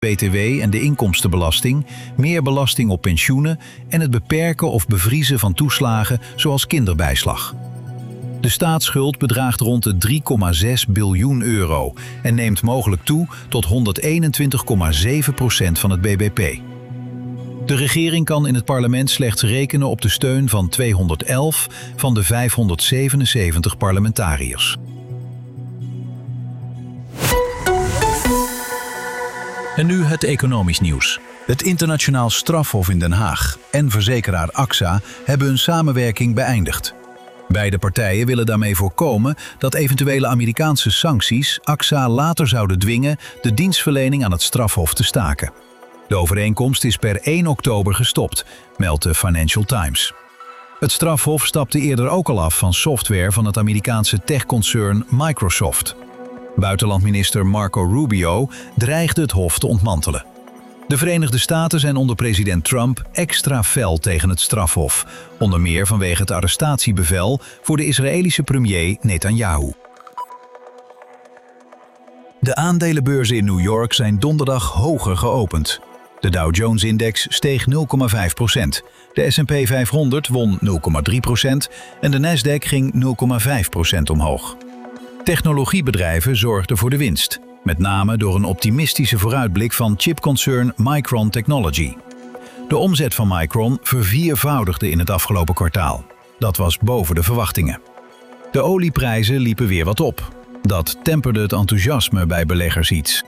BTW en de inkomstenbelasting, meer belasting op pensioenen en het beperken of bevriezen van toeslagen zoals kinderbijslag. De staatsschuld bedraagt rond de 3,6 biljoen euro en neemt mogelijk toe tot 121,7% van het bbp. De regering kan in het parlement slechts rekenen op de steun van 211 van de 577 parlementariërs. En nu het economisch nieuws. Het Internationaal Strafhof in Den Haag en verzekeraar AXA hebben hun samenwerking beëindigd. Beide partijen willen daarmee voorkomen dat eventuele Amerikaanse sancties AXA later zouden dwingen de dienstverlening aan het strafhof te staken. De overeenkomst is per 1 oktober gestopt, meldt de Financial Times. Het strafhof stapte eerder ook al af van software van het Amerikaanse techconcern Microsoft. Buitenlandminister Marco Rubio dreigde het hof te ontmantelen. De Verenigde Staten zijn onder president Trump extra fel tegen het strafhof, onder meer vanwege het arrestatiebevel voor de Israëlische premier Netanyahu. De aandelenbeurzen in New York zijn donderdag hoger geopend. De Dow Jones-index steeg 0,5%, de S&P 500 won 0,3% en de Nasdaq ging 0,5% omhoog. Technologiebedrijven zorgden voor de winst, met name door een optimistische vooruitblik van chipconcern Micron Technology. De omzet van Micron verviervoudigde in het afgelopen kwartaal. Dat was boven de verwachtingen. De olieprijzen liepen weer wat op. Dat temperde het enthousiasme bij beleggers iets.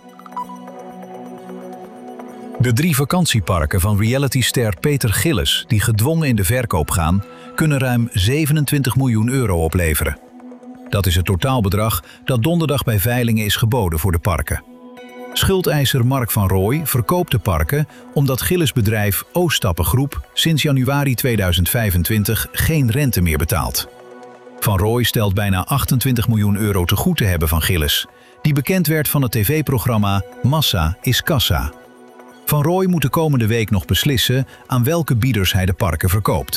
De 3 vakantieparken van realityster Peter Gillis, die gedwongen in de verkoop gaan, kunnen ruim 27 miljoen euro opleveren. Dat is het totaalbedrag dat donderdag bij veilingen is geboden voor de parken. Schuldeiser Mark van Rooij verkoopt de parken omdat Gillis bedrijf Oostappengroep sinds januari 2025 geen rente meer betaalt. Van Rooij stelt bijna 28 miljoen euro te goed te hebben van Gillis, die bekend werd van het tv-programma Massa is Kassa. Van Rooij moet de komende week nog beslissen aan welke bieders hij de parken verkoopt.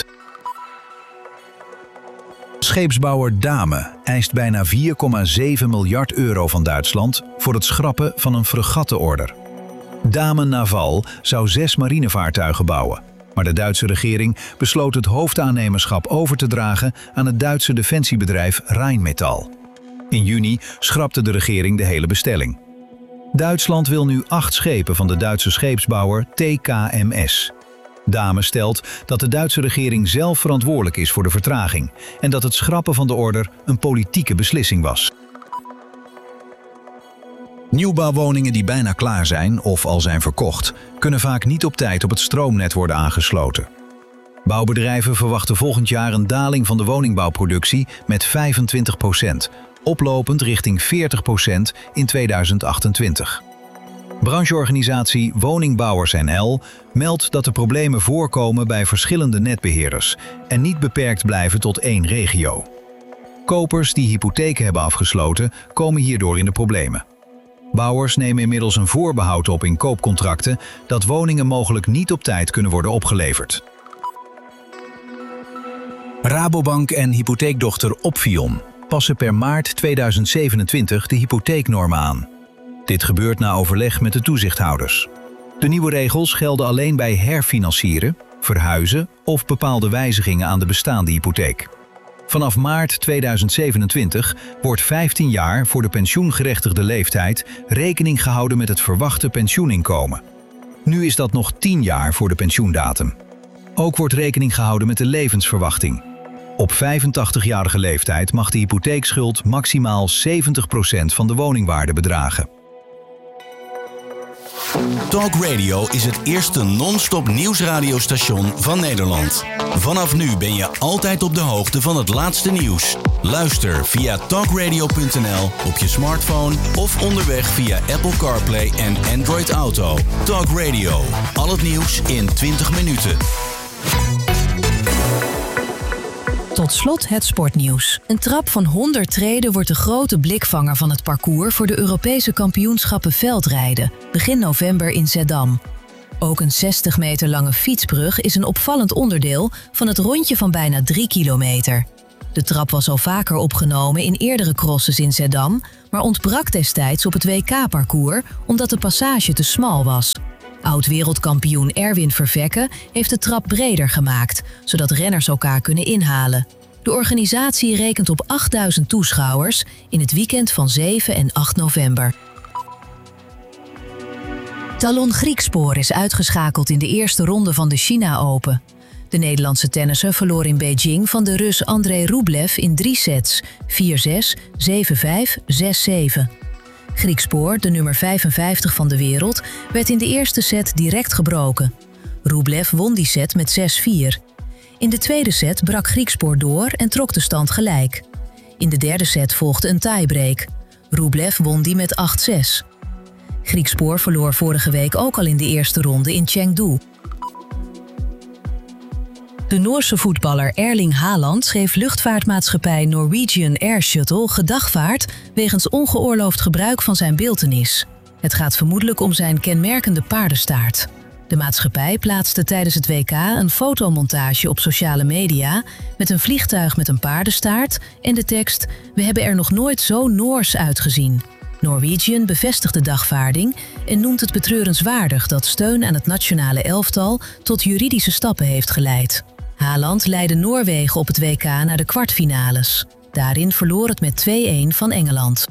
Scheepsbouwer Dame eist bijna 4,7 miljard euro van Duitsland voor het schrappen van een fregattenorder. Dame Naval zou 6 marinevaartuigen bouwen, maar de Duitse regering besloot het hoofdaannemerschap over te dragen aan het Duitse defensiebedrijf Rheinmetall. In juni schrapte de regering de hele bestelling. Duitsland wil nu 8 schepen van de Duitse scheepsbouwer TKMS. Dame stelt dat de Duitse regering zelf verantwoordelijk is voor de vertraging en dat het schrappen van de order een politieke beslissing was. Nieuwbouwwoningen die bijna klaar zijn of al zijn verkocht, kunnen vaak niet op tijd op het stroomnet worden aangesloten. Bouwbedrijven verwachten volgend jaar een daling van de woningbouwproductie met 25%, oplopend richting 40% in 2028. Brancheorganisatie Woningbouwers NL meldt dat de problemen voorkomen bij verschillende netbeheerders en niet beperkt blijven tot 1 regio. Kopers die hypotheken hebben afgesloten komen hierdoor in de problemen. Bouwers nemen inmiddels een voorbehoud op in koopcontracten dat woningen mogelijk niet op tijd kunnen worden opgeleverd. Rabobank en hypotheekdochter Opfion passen per maart 2027 de hypotheeknormen aan. Dit gebeurt na overleg met de toezichthouders. De nieuwe regels gelden alleen bij herfinancieren, verhuizen of bepaalde wijzigingen aan de bestaande hypotheek. Vanaf maart 2027 wordt 15 jaar voor de pensioengerechtigde leeftijd rekening gehouden met het verwachte pensioeninkomen. Nu is dat nog 10 jaar voor de pensioendatum. Ook wordt rekening gehouden met de levensverwachting. Op 85-jarige leeftijd mag de hypotheekschuld maximaal 70% van de woningwaarde bedragen. Talk Radio is het eerste non-stop nieuwsradiostation van Nederland. Vanaf nu ben je altijd op de hoogte van het laatste nieuws. Luister via talkradio.nl op je smartphone of onderweg via Apple CarPlay en Android Auto. Talk Radio, al het nieuws in 20 minuten. Tot slot het sportnieuws. Een trap van 100 treden wordt de grote blikvanger van het parcours voor de Europese kampioenschappen veldrijden, begin november in Zeddam. Ook een 60 meter lange fietsbrug is een opvallend onderdeel van het rondje van bijna 3 kilometer. De trap was al vaker opgenomen in eerdere crosses in Zeddam, maar ontbrak destijds op het WK-parcours omdat de passage te smal was. Oud-wereldkampioen Erwin Vervekke heeft de trap breder gemaakt, zodat renners elkaar kunnen inhalen. De organisatie rekent op 8000 toeschouwers in het weekend van 7 en 8 november. Talon Griekspoor is uitgeschakeld in de eerste ronde van de China Open. De Nederlandse tennisser verloor in Beijing van de Rus Andrei Rublev in 3 sets, 4-6, 7-5, 6-7. Griekspoor, de nummer 55 van de wereld, werd in de eerste set direct gebroken. Rublev won die set met 6-4. In de tweede set brak Griekspoor door en trok de stand gelijk. In de derde set volgde een tiebreak. Rublev won die met 8-6. Griekspoor verloor vorige week ook al in de eerste ronde in Chengdu. De Noorse voetballer Erling Haaland schreef luchtvaartmaatschappij Norwegian Air Shuttle gedagvaard wegens ongeoorloofd gebruik van zijn beeltenis. Het gaat vermoedelijk om zijn kenmerkende paardenstaart. De maatschappij plaatste tijdens het WK een fotomontage op sociale media met een vliegtuig met een paardenstaart en de tekst "We hebben er nog nooit zo Noors uitgezien". Norwegian bevestigt de dagvaarding en noemt het betreurenswaardig dat steun aan het nationale elftal tot juridische stappen heeft geleid. Haaland leidde Noorwegen op het WK naar de kwartfinales. Daarin verloor het met 2-1 van Engeland.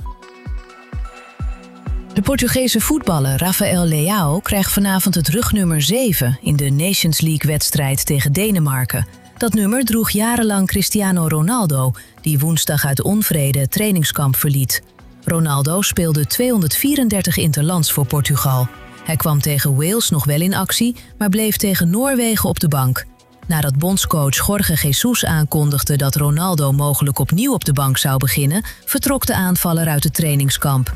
De Portugese voetballer Rafael Leao krijgt vanavond het rugnummer 7 in de Nations League-wedstrijd tegen Denemarken. Dat nummer droeg jarenlang Cristiano Ronaldo, die woensdag uit onvrede het trainingskamp verliet. Ronaldo speelde 234 interlands voor Portugal. Hij kwam tegen Wales nog wel in actie, maar bleef tegen Noorwegen op de bank. Nadat bondscoach Jorge Jesus aankondigde dat Ronaldo mogelijk opnieuw op de bank zou beginnen, vertrok de aanvaller uit het trainingskamp.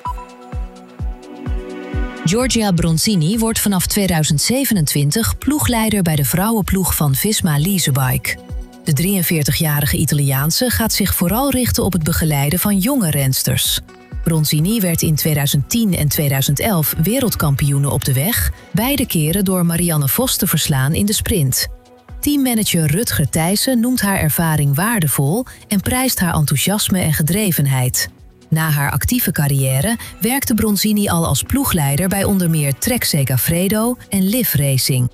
Giorgia Bronzini wordt vanaf 2027 ploegleider bij de vrouwenploeg van Visma Leasebike. De 43-jarige Italiaanse gaat zich vooral richten op het begeleiden van jonge rensters. Bronzini werd in 2010 en 2011 wereldkampioene op de weg, beide keren door Marianne Vos te verslaan in de sprint. Teammanager Rutger Thijssen noemt haar ervaring waardevol en prijst haar enthousiasme en gedrevenheid. Na haar actieve carrière werkte Bronzini al als ploegleider bij onder meer Trek Segafredo en Liv Racing.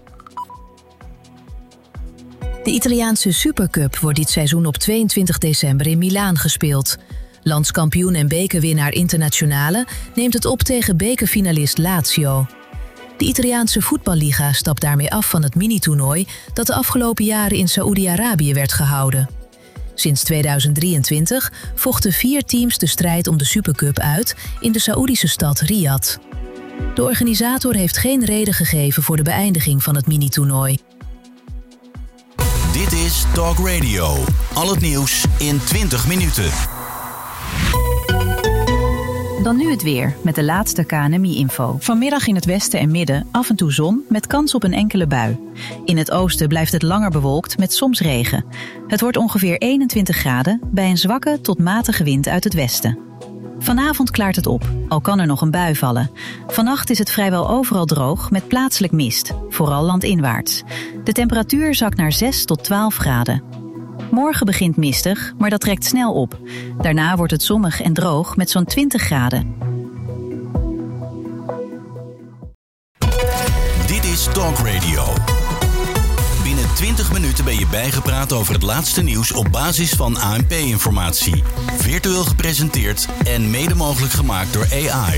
De Italiaanse Supercup wordt dit seizoen op 22 december in Milaan gespeeld. Landskampioen en bekerwinnaar Internazionale neemt het op tegen bekerfinalist Lazio. De Italiaanse voetballiga stapt daarmee af van het mini-toernooi dat de afgelopen jaren in Saoedi-Arabië werd gehouden. Sinds 2023 vochten 4 teams de strijd om de Supercup uit in de Saoedische stad Riyadh. De organisator heeft geen reden gegeven voor de beëindiging van het mini-toernooi. Dit is Talk Radio. Al het nieuws in 20 minuten. Dan nu het weer, met de laatste KNMI-info. Vanmiddag in het westen en midden af en toe zon met kans op een enkele bui. In het oosten blijft het langer bewolkt met soms regen. Het wordt ongeveer 21 graden bij een zwakke tot matige wind uit het westen. Vanavond klaart het op, al kan er nog een bui vallen. Vannacht is het vrijwel overal droog met plaatselijk mist, vooral landinwaarts. De temperatuur zakt naar 6 tot 12 graden. Morgen begint mistig, maar dat trekt snel op. Daarna wordt het zonnig en droog met zo'n 20 graden. Dit is Talk Radio. Binnen 20 minuten ben je bijgepraat over het laatste nieuws op basis van ANP-informatie. Virtueel gepresenteerd en mede mogelijk gemaakt door AI.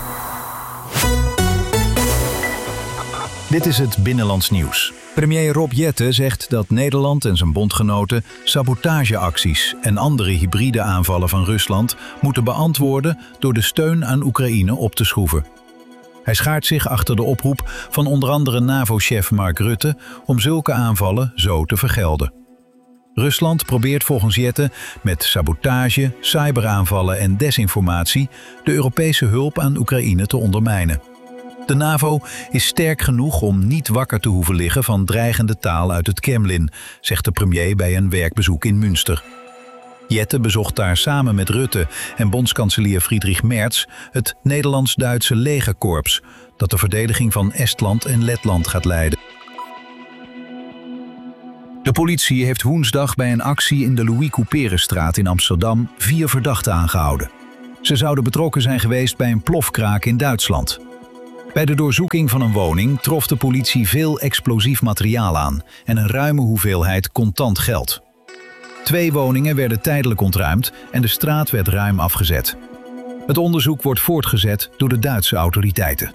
Dit is het Binnenlands Nieuws. Premier Rob Jetten zegt dat Nederland en zijn bondgenoten sabotageacties en andere hybride aanvallen van Rusland moeten beantwoorden door de steun aan Oekraïne op te schroeven. Hij schaart zich achter de oproep van onder andere NAVO-chef Mark Rutte om zulke aanvallen zo te vergelden. Rusland probeert volgens Jetten met sabotage, cyberaanvallen en desinformatie de Europese hulp aan Oekraïne te ondermijnen. De NAVO is sterk genoeg om niet wakker te hoeven liggen van dreigende taal uit het Kremlin, zegt de premier bij een werkbezoek in Münster. Jetten bezocht daar samen met Rutte en bondskanselier Friedrich Merz het Nederlands-Duitse legerkorps, dat de verdediging van Estland en Letland gaat leiden. De De politie heeft woensdag bij een actie in de Louis Couperenstraat in Amsterdam 4 verdachten aangehouden. Ze zouden betrokken zijn geweest bij een plofkraak in Duitsland. Bij de doorzoeking van een woning trof de politie veel explosief materiaal aan en een ruime hoeveelheid contant geld. 2 woningen werden tijdelijk ontruimd en de straat werd ruim afgezet. Het onderzoek wordt voortgezet door de Duitse autoriteiten.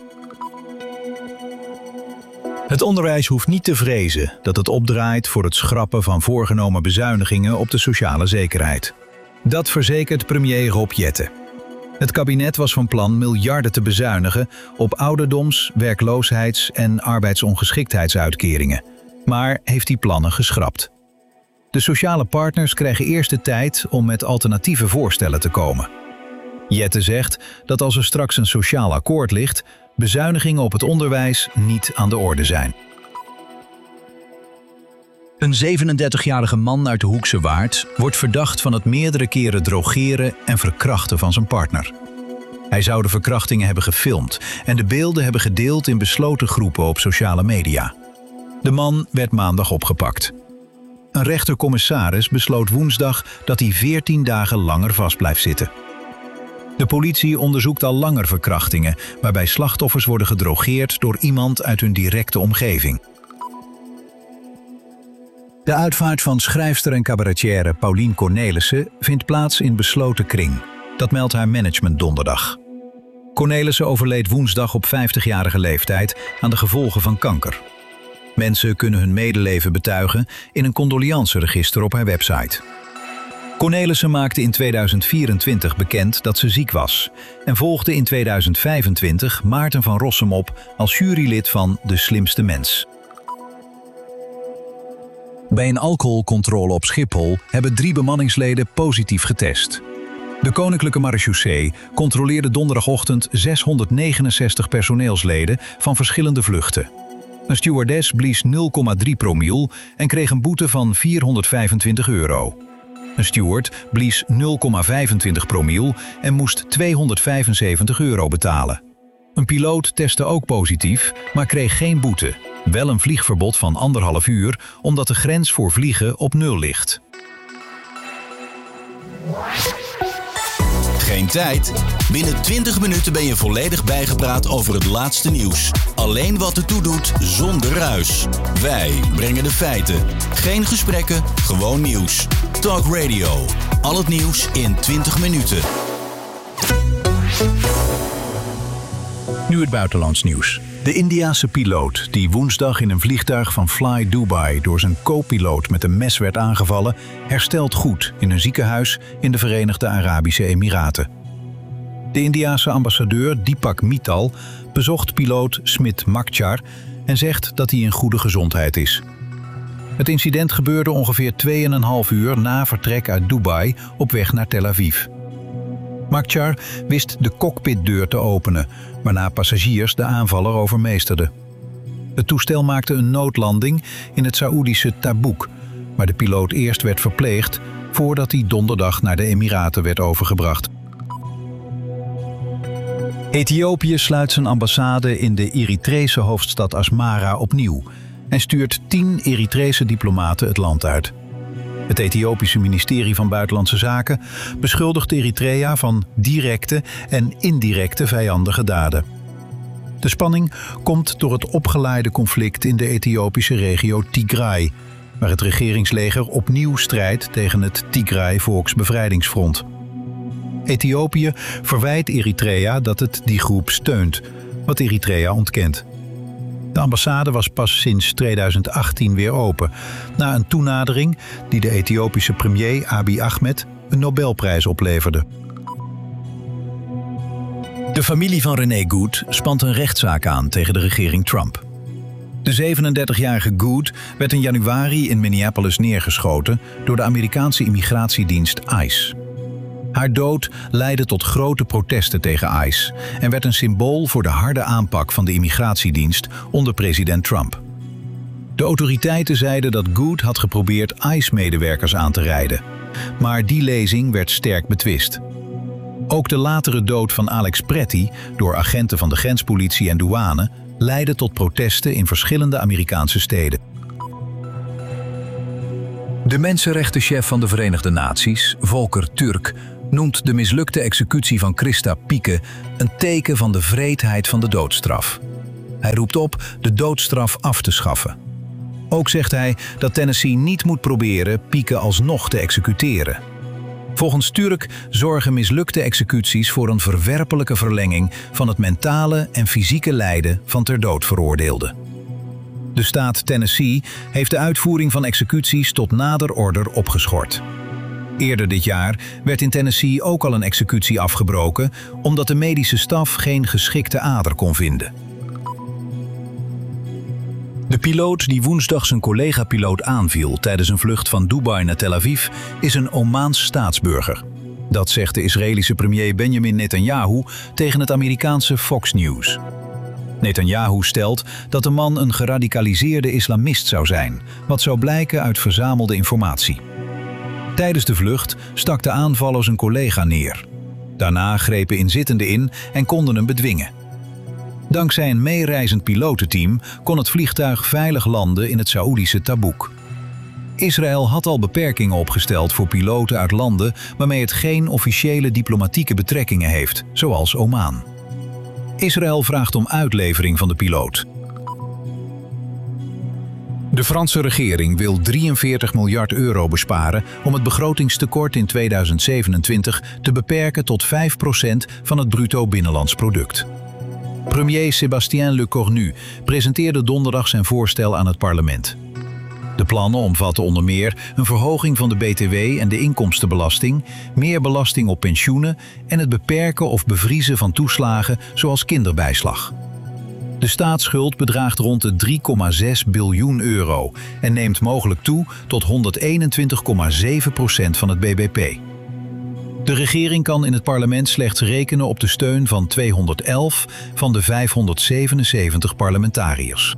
Het onderwijs hoeft niet te vrezen dat het opdraait voor het schrappen van voorgenomen bezuinigingen op de sociale zekerheid. Dat verzekert premier Rob Jetten. Het kabinet was van plan miljarden te bezuinigen op ouderdoms-, werkloosheids- en arbeidsongeschiktheidsuitkeringen, maar heeft die plannen geschrapt. De sociale partners krijgen eerst de tijd om met alternatieve voorstellen te komen. Jetten zegt dat als er straks een sociaal akkoord ligt, bezuinigingen op het onderwijs niet aan de orde zijn. Een 37-jarige man uit de Hoekse Waard wordt verdacht van het meerdere keren drogeren en verkrachten van zijn partner. Hij zou de verkrachtingen hebben gefilmd en de beelden hebben gedeeld in besloten groepen op sociale media. De man werd maandag opgepakt. Een rechtercommissaris besloot woensdag dat hij 14 dagen langer vast blijft zitten. De politie onderzoekt al langer verkrachtingen, waarbij slachtoffers worden gedrogeerd door iemand uit hun directe omgeving. De uitvaart van schrijfster en cabaretière Paulien Cornelissen vindt plaats in besloten kring. Dat meldt haar management donderdag. Cornelissen overleed woensdag op 50-jarige leeftijd aan de gevolgen van kanker. Mensen kunnen hun medeleven betuigen in een condolianceregister op haar website. Cornelissen maakte in 2024 bekend dat ze ziek was en volgde in 2025 Maarten van Rossum op als jurylid van De Slimste Mens. Bij een alcoholcontrole op Schiphol hebben 3 bemanningsleden positief getest. De Koninklijke Marechaussee controleerde donderdagochtend 669 personeelsleden van verschillende vluchten. Een stewardess blies 0,3 promiel en kreeg een boete van €425. Een steward blies 0,25 promiel en moest €275 betalen. Een piloot testte ook positief, maar kreeg geen boete. Wel een vliegverbod van 1,5 uur, omdat de grens voor vliegen op 0 ligt. Geen tijd? Binnen 20 minuten ben je volledig bijgepraat over het laatste nieuws. Alleen wat ertoe doet, zonder ruis. Wij brengen de feiten. Geen gesprekken, gewoon nieuws. Talk Radio. Al het nieuws in 20 minuten. Nu het buitenlands nieuws. De Indiase piloot die woensdag in een vliegtuig van Fly Dubai door zijn co-piloot met een mes werd aangevallen, herstelt goed in een ziekenhuis in de Verenigde Arabische Emiraten. De Indiase ambassadeur Deepak Mittal bezocht piloot Smit Makhtar en zegt dat hij in goede gezondheid is. Het incident gebeurde ongeveer 2,5 uur na vertrek uit Dubai op weg naar Tel Aviv. Makhtar wist de cockpitdeur te openen, waarna passagiers de aanvaller overmeesterden. Het toestel maakte een noodlanding in het Saoedische Tabuk, waar de piloot eerst werd verpleegd voordat hij donderdag naar de Emiraten werd overgebracht. Ethiopië sluit zijn ambassade in de Eritrese hoofdstad Asmara opnieuw en stuurt 10 Eritrese diplomaten het land uit. Het Ethiopische ministerie van Buitenlandse Zaken beschuldigt Eritrea van directe en indirecte vijandige daden. De spanning komt door het opgeleide conflict in de Ethiopische regio Tigray, waar het regeringsleger opnieuw strijdt tegen het Tigray Volksbevrijdingsfront. Ethiopië verwijt Eritrea dat het die groep steunt, wat Eritrea ontkent. De ambassade was pas sinds 2018 weer open, na een toenadering die de Ethiopische premier Abiy Ahmed een Nobelprijs opleverde. De familie van René Good spant een rechtszaak aan tegen de regering Trump. De 37-jarige Good werd in januari in Minneapolis neergeschoten door de Amerikaanse immigratiedienst ICE. Haar dood leidde tot grote protesten tegen ICE en werd een symbool voor de harde aanpak van de immigratiedienst onder president Trump. De autoriteiten zeiden dat Good had geprobeerd ICE-medewerkers aan te rijden, maar die lezing werd sterk betwist. Ook de latere dood van Alex Pretty door agenten van de grenspolitie en douane leidde tot protesten in verschillende Amerikaanse steden. De mensenrechtenchef van de Verenigde Naties, Volker Türk, noemt de mislukte executie van Christa Pieke een teken van de wreedheid van de doodstraf. Hij roept op de doodstraf af te schaffen. Ook zegt hij dat Tennessee niet moet proberen Pieke alsnog te executeren. Volgens Türk zorgen mislukte executies voor een verwerpelijke verlenging van het mentale en fysieke lijden van ter dood veroordeelden. De staat Tennessee heeft de uitvoering van executies tot nader order opgeschort. Eerder dit jaar werd in Tennessee ook al een executie afgebroken omdat de medische staf geen geschikte ader kon vinden. De piloot die woensdag zijn collega-piloot aanviel tijdens een vlucht van Dubai naar Tel Aviv is een Omaans staatsburger. Dat zegt de Israëlische premier Benjamin Netanyahu tegen het Amerikaanse Fox News. Netanyahu stelt dat de man een geradicaliseerde islamist zou zijn, wat zou blijken uit verzamelde informatie. Tijdens de vlucht stak de aanvaller zijn collega neer. Daarna grepen inzittenden in en konden hem bedwingen. Dankzij een meereizend pilotenteam kon het vliegtuig veilig landen in het Saoedische Tabuk. Israël had al beperkingen opgesteld voor piloten uit landen waarmee het geen officiële diplomatieke betrekkingen heeft, zoals Oman. Israël vraagt om uitlevering van de piloot. De Franse regering wil 43 miljard euro besparen om het begrotingstekort in 2027 te beperken tot 5% van het bruto binnenlands product. Premier Sébastien Lecornu presenteerde donderdag zijn voorstel aan het parlement. De plannen omvatten onder meer een verhoging van de BTW en de inkomstenbelasting, meer belasting op pensioenen en het beperken of bevriezen van toeslagen zoals kinderbijslag. De staatsschuld bedraagt rond de 3,6 biljoen euro en neemt mogelijk toe tot 121,7% van het bbp. De regering kan in het parlement slechts rekenen op de steun van 211 van de 577 parlementariërs.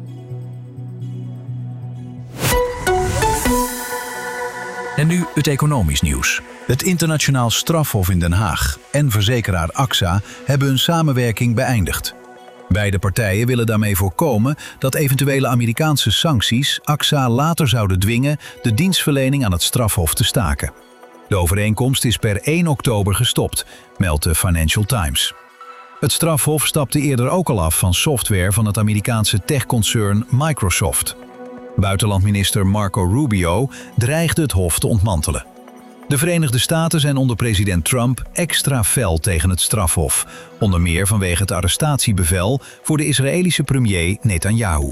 En nu het economisch nieuws. Het Internationaal Strafhof in Den Haag en verzekeraar AXA hebben hun samenwerking beëindigd. Beide partijen willen daarmee voorkomen dat eventuele Amerikaanse sancties AXA later zouden dwingen de dienstverlening aan het strafhof te staken. De overeenkomst is per 1 oktober gestopt, meldt de Financial Times. Het strafhof stapte eerder ook al af van software van het Amerikaanse techconcern Microsoft. Buitenlandminister Marco Rubio dreigde het hof te ontmantelen. De Verenigde Staten zijn onder president Trump extra fel tegen het strafhof, onder meer vanwege het arrestatiebevel voor de Israëlische premier Netanyahu.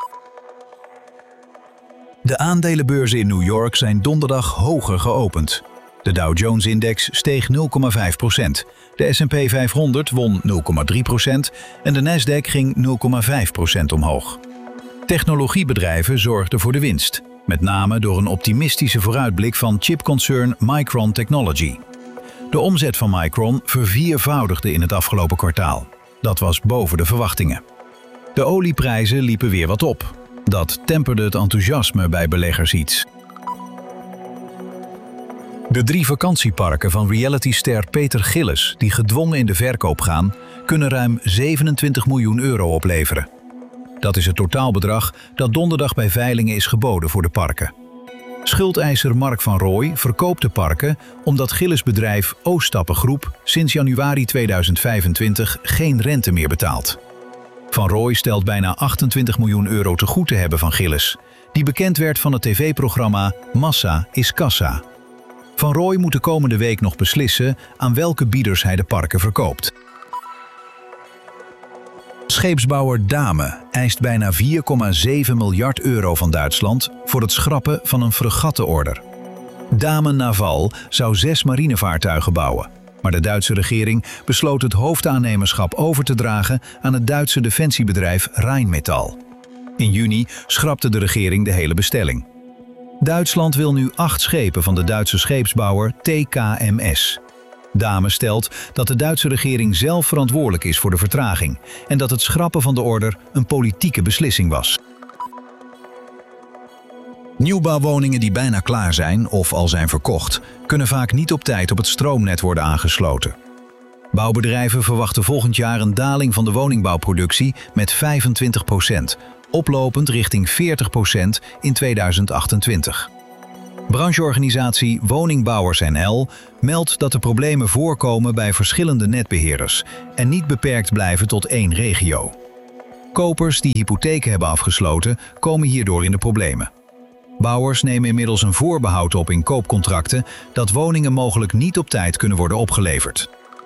De aandelenbeurzen in New York zijn donderdag hoger geopend. De Dow Jones-index steeg 0,5%, de S&P 500 won 0,3% en de Nasdaq ging 0,5% omhoog. Technologiebedrijven zorgden voor de winst, met name door een optimistische vooruitblik van chipconcern Micron Technology. De omzet van Micron verviervoudigde in het afgelopen kwartaal. Dat was boven de verwachtingen. De olieprijzen liepen weer wat op. Dat temperde het enthousiasme bij beleggers iets. De 3 vakantieparken van realityster Peter Gillis, die gedwongen in de verkoop gaan, kunnen ruim 27 miljoen euro opleveren. Dat is het totaalbedrag dat donderdag bij veilingen is geboden voor de parken. Schuldeiser Mark van Rooij verkoopt de parken omdat Gillis bedrijf Ooststappen Groep sinds januari 2025 geen rente meer betaalt. Van Rooij stelt bijna 28 miljoen euro te goed te hebben van Gillis, die bekend werd van het tv-programma Massa is Kassa. Van Rooij moet de komende week nog beslissen aan welke bieders hij de parken verkoopt. Scheepsbouwer Dame eist bijna 4,7 miljard euro van Duitsland voor het schrappen van een fregattenorder. Dame Naval zou 6 marinevaartuigen bouwen, maar de Duitse regering besloot het hoofdaannemerschap over te dragen aan het Duitse defensiebedrijf Rheinmetall. In juni schrapte de regering de hele bestelling. Duitsland wil nu 8 schepen van de Duitse scheepsbouwer TKMS. Dame stelt dat de Duitse regering zelf verantwoordelijk is voor de vertraging en dat het schrappen van de order een politieke beslissing was. Nieuwbouwwoningen die bijna klaar zijn of al zijn verkocht, kunnen vaak niet op tijd op het stroomnet worden aangesloten. Bouwbedrijven verwachten volgend jaar een daling van de woningbouwproductie met 25%, oplopend richting 40% in 2028. Brancheorganisatie Woningbouwers NL meldt dat de problemen voorkomen bij verschillende netbeheerders en niet beperkt blijven tot één regio. Kopers die hypotheken hebben afgesloten komen hierdoor in de problemen. Bouwers nemen inmiddels een voorbehoud op in koopcontracten dat woningen mogelijk niet op tijd kunnen worden opgeleverd.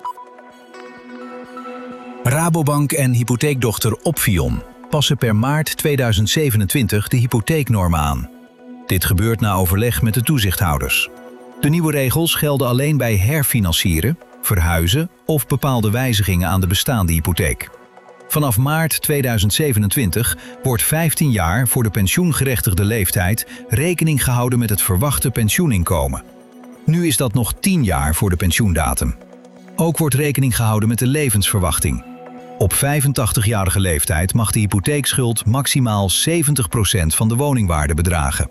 Rabobank en hypotheekdochter Opfion passen per maart 2027 de hypotheeknormen aan. Dit gebeurt na overleg met de toezichthouders. De nieuwe regels gelden alleen bij herfinancieren, verhuizen of bepaalde wijzigingen aan de bestaande hypotheek. Vanaf maart 2027 wordt 15 jaar voor de pensioengerechtigde leeftijd rekening gehouden met het verwachte pensioeninkomen. Nu is dat nog 10 jaar voor de pensioendatum. Ook wordt rekening gehouden met de levensverwachting. Op 85-jarige leeftijd mag de hypotheekschuld maximaal 70% van de woningwaarde bedragen.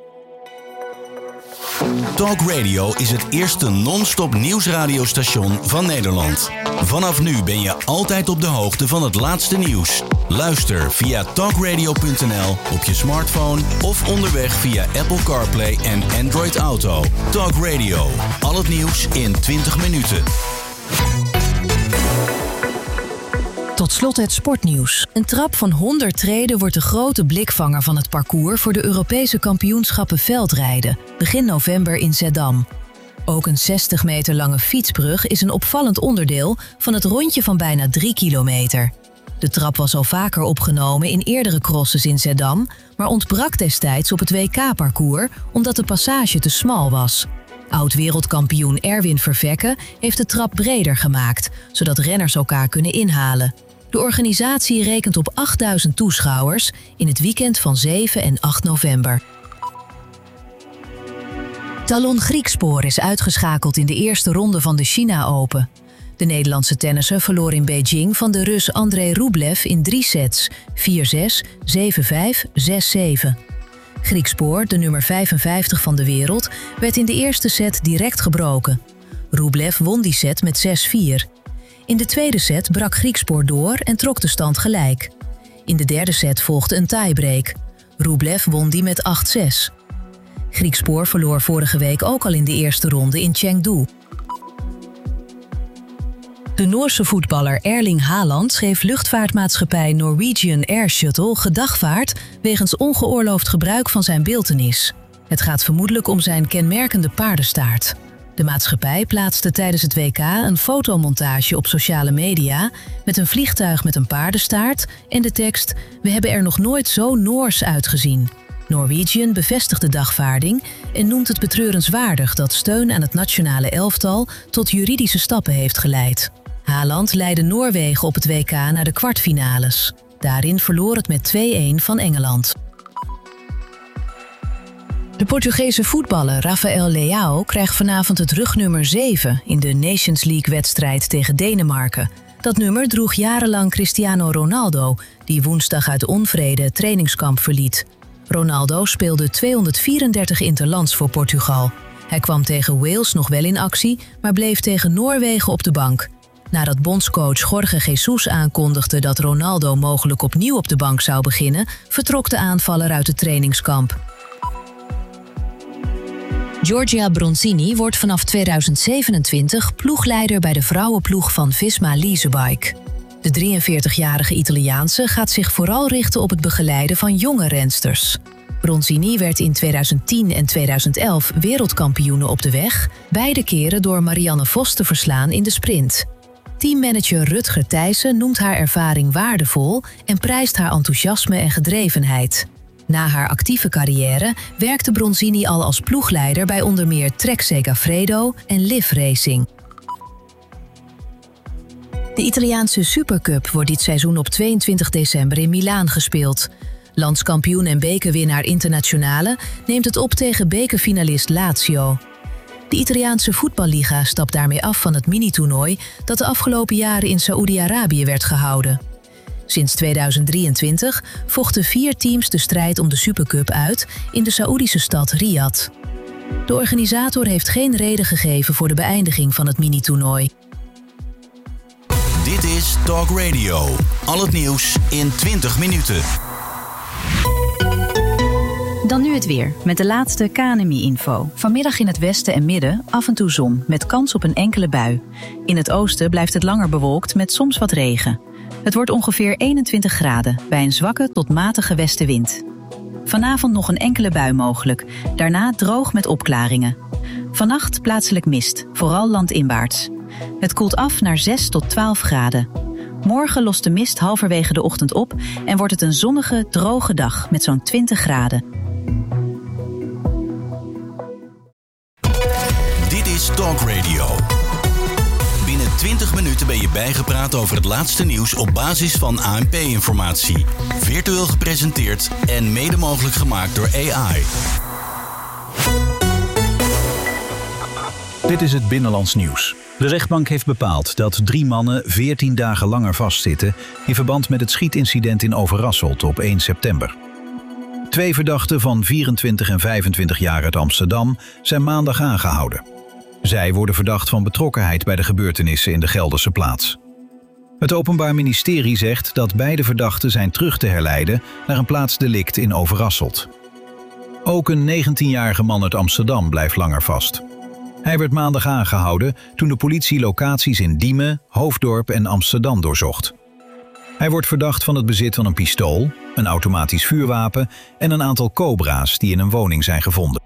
Talk Radio is het eerste non-stop nieuwsradiostation van Nederland. Vanaf nu ben je altijd op de hoogte van het laatste nieuws. Luister via talkradio.nl op je smartphone of onderweg via Apple CarPlay en Android Auto. Talk Radio, al het nieuws in 20 minuten. Tot slot het sportnieuws. Een trap van 100 treden wordt de grote blikvanger van het parcours voor de Europese kampioenschappen veldrijden, begin november in Zeddam. Ook een 60 meter lange fietsbrug is een opvallend onderdeel van het rondje van bijna 3 kilometer. De trap was al vaker opgenomen in eerdere crosses in Zeddam, maar ontbrak destijds op het WK-parcours omdat de passage te smal was. Oud-wereldkampioen Erwin Vervekke heeft de trap breder gemaakt, zodat renners elkaar kunnen inhalen. De organisatie rekent op 8000 toeschouwers in het weekend van 7 en 8 november. Talon Griekspoor is uitgeschakeld in de eerste ronde van de China Open. De Nederlandse tennisser verloor in Beijing van de Rus Andrei Rublev in 3 sets, 4-6, 7-5, 6-7. Griekspoor, de nummer 55 van de wereld, werd in de eerste set direct gebroken. Rublev won die set met 6-4. In de tweede set brak Griekspoor door en trok de stand gelijk. In de derde set volgde een tiebreak. Rublev won die met 8-6. Griekspoor verloor vorige week ook al in de eerste ronde in Chengdu. De Noorse voetballer Erling Haaland schreef luchtvaartmaatschappij Norwegian Air Shuttle gedagvaard wegens ongeoorloofd gebruik van zijn beeltenis. Het gaat vermoedelijk om zijn kenmerkende paardenstaart. De maatschappij plaatste tijdens het WK een fotomontage op sociale media met een vliegtuig met een paardenstaart en de tekst "We hebben er nog nooit zo Noors uitgezien". Norwegian bevestigt de dagvaarding en noemt het betreurenswaardig dat steun aan het nationale elftal tot juridische stappen heeft geleid. Haaland leidde Noorwegen op het WK naar de kwartfinales. Daarin verloor het met 2-1 van Engeland. De Portugese voetballer Rafael Leao krijgt vanavond het rugnummer 7 in de Nations League-wedstrijd tegen Denemarken. Dat nummer droeg jarenlang Cristiano Ronaldo, die woensdag uit onvrede het trainingskamp verliet. Ronaldo speelde 234 interlands voor Portugal. Hij kwam tegen Wales nog wel in actie, maar bleef tegen Noorwegen op de bank. Nadat bondscoach Jorge Jesus aankondigde dat Ronaldo mogelijk opnieuw op de bank zou beginnen, vertrok de aanvaller uit het trainingskamp. Giorgia Bronzini wordt vanaf 2027 ploegleider bij de vrouwenploeg van Visma Leasebike. De 43-jarige Italiaanse gaat zich vooral richten op het begeleiden van jonge rensters. Bronzini werd in 2010 en 2011 wereldkampioene op de weg, beide keren door Marianne Vos te verslaan in de sprint. Teammanager Rutger Thijssen noemt haar ervaring waardevol en prijst haar enthousiasme en gedrevenheid. Na haar actieve carrière werkte Bronzini al als ploegleider bij onder meer Trek Segafredo en Liv Racing. De Italiaanse Supercup wordt dit seizoen op 22 december in Milaan gespeeld. Landskampioen en bekerwinnaar Internazionale neemt het op tegen bekerfinalist Lazio. De Italiaanse voetballiga stapt daarmee af van het mini-toernooi dat de afgelopen jaren in Saoedi-Arabië werd gehouden. Sinds 2023 vochten 4 teams de strijd om de Supercup uit in de Saoedische stad Riyadh. De organisator heeft geen reden gegeven voor de beëindiging van het mini-toernooi. Dit is Talk Radio. Al het nieuws in 20 minuten. Dan nu het weer, met de laatste KNMI-info. Vanmiddag in het westen en midden af en toe zon, met kans op een enkele bui. In het oosten blijft het langer bewolkt met soms wat regen. Het wordt ongeveer 21 graden, bij een zwakke tot matige westenwind. Vanavond nog een enkele bui mogelijk, daarna droog met opklaringen. Vannacht plaatselijk mist, vooral landinwaarts. Het koelt af naar 6 tot 12 graden. Morgen lost de mist halverwege de ochtend op en wordt het een zonnige, droge dag met zo'n 20 graden. Dit is Talk Radio. Binnen 20 minuten ben je bijgepraat over het laatste nieuws op basis van ANP-informatie. Virtueel gepresenteerd en mede mogelijk gemaakt door AI. Dit is het Binnenlands Nieuws. De rechtbank heeft bepaald dat 3 mannen 14 dagen langer vastzitten in verband met het schietincident in Overasselt op 1 september. 2 verdachten van 24 en 25 jaar uit Amsterdam zijn maandag aangehouden. Zij worden verdacht van betrokkenheid bij de gebeurtenissen in de Gelderse plaats. Het Openbaar Ministerie zegt dat beide verdachten zijn terug te herleiden naar een plaatsdelict in Overasselt. Ook een 19-jarige man uit Amsterdam blijft langer vast. Hij werd maandag aangehouden toen de politie locaties in Diemen, Hoofddorp en Amsterdam doorzocht. Hij wordt verdacht van het bezit van een pistool, een automatisch vuurwapen en een aantal cobra's die in een woning zijn gevonden.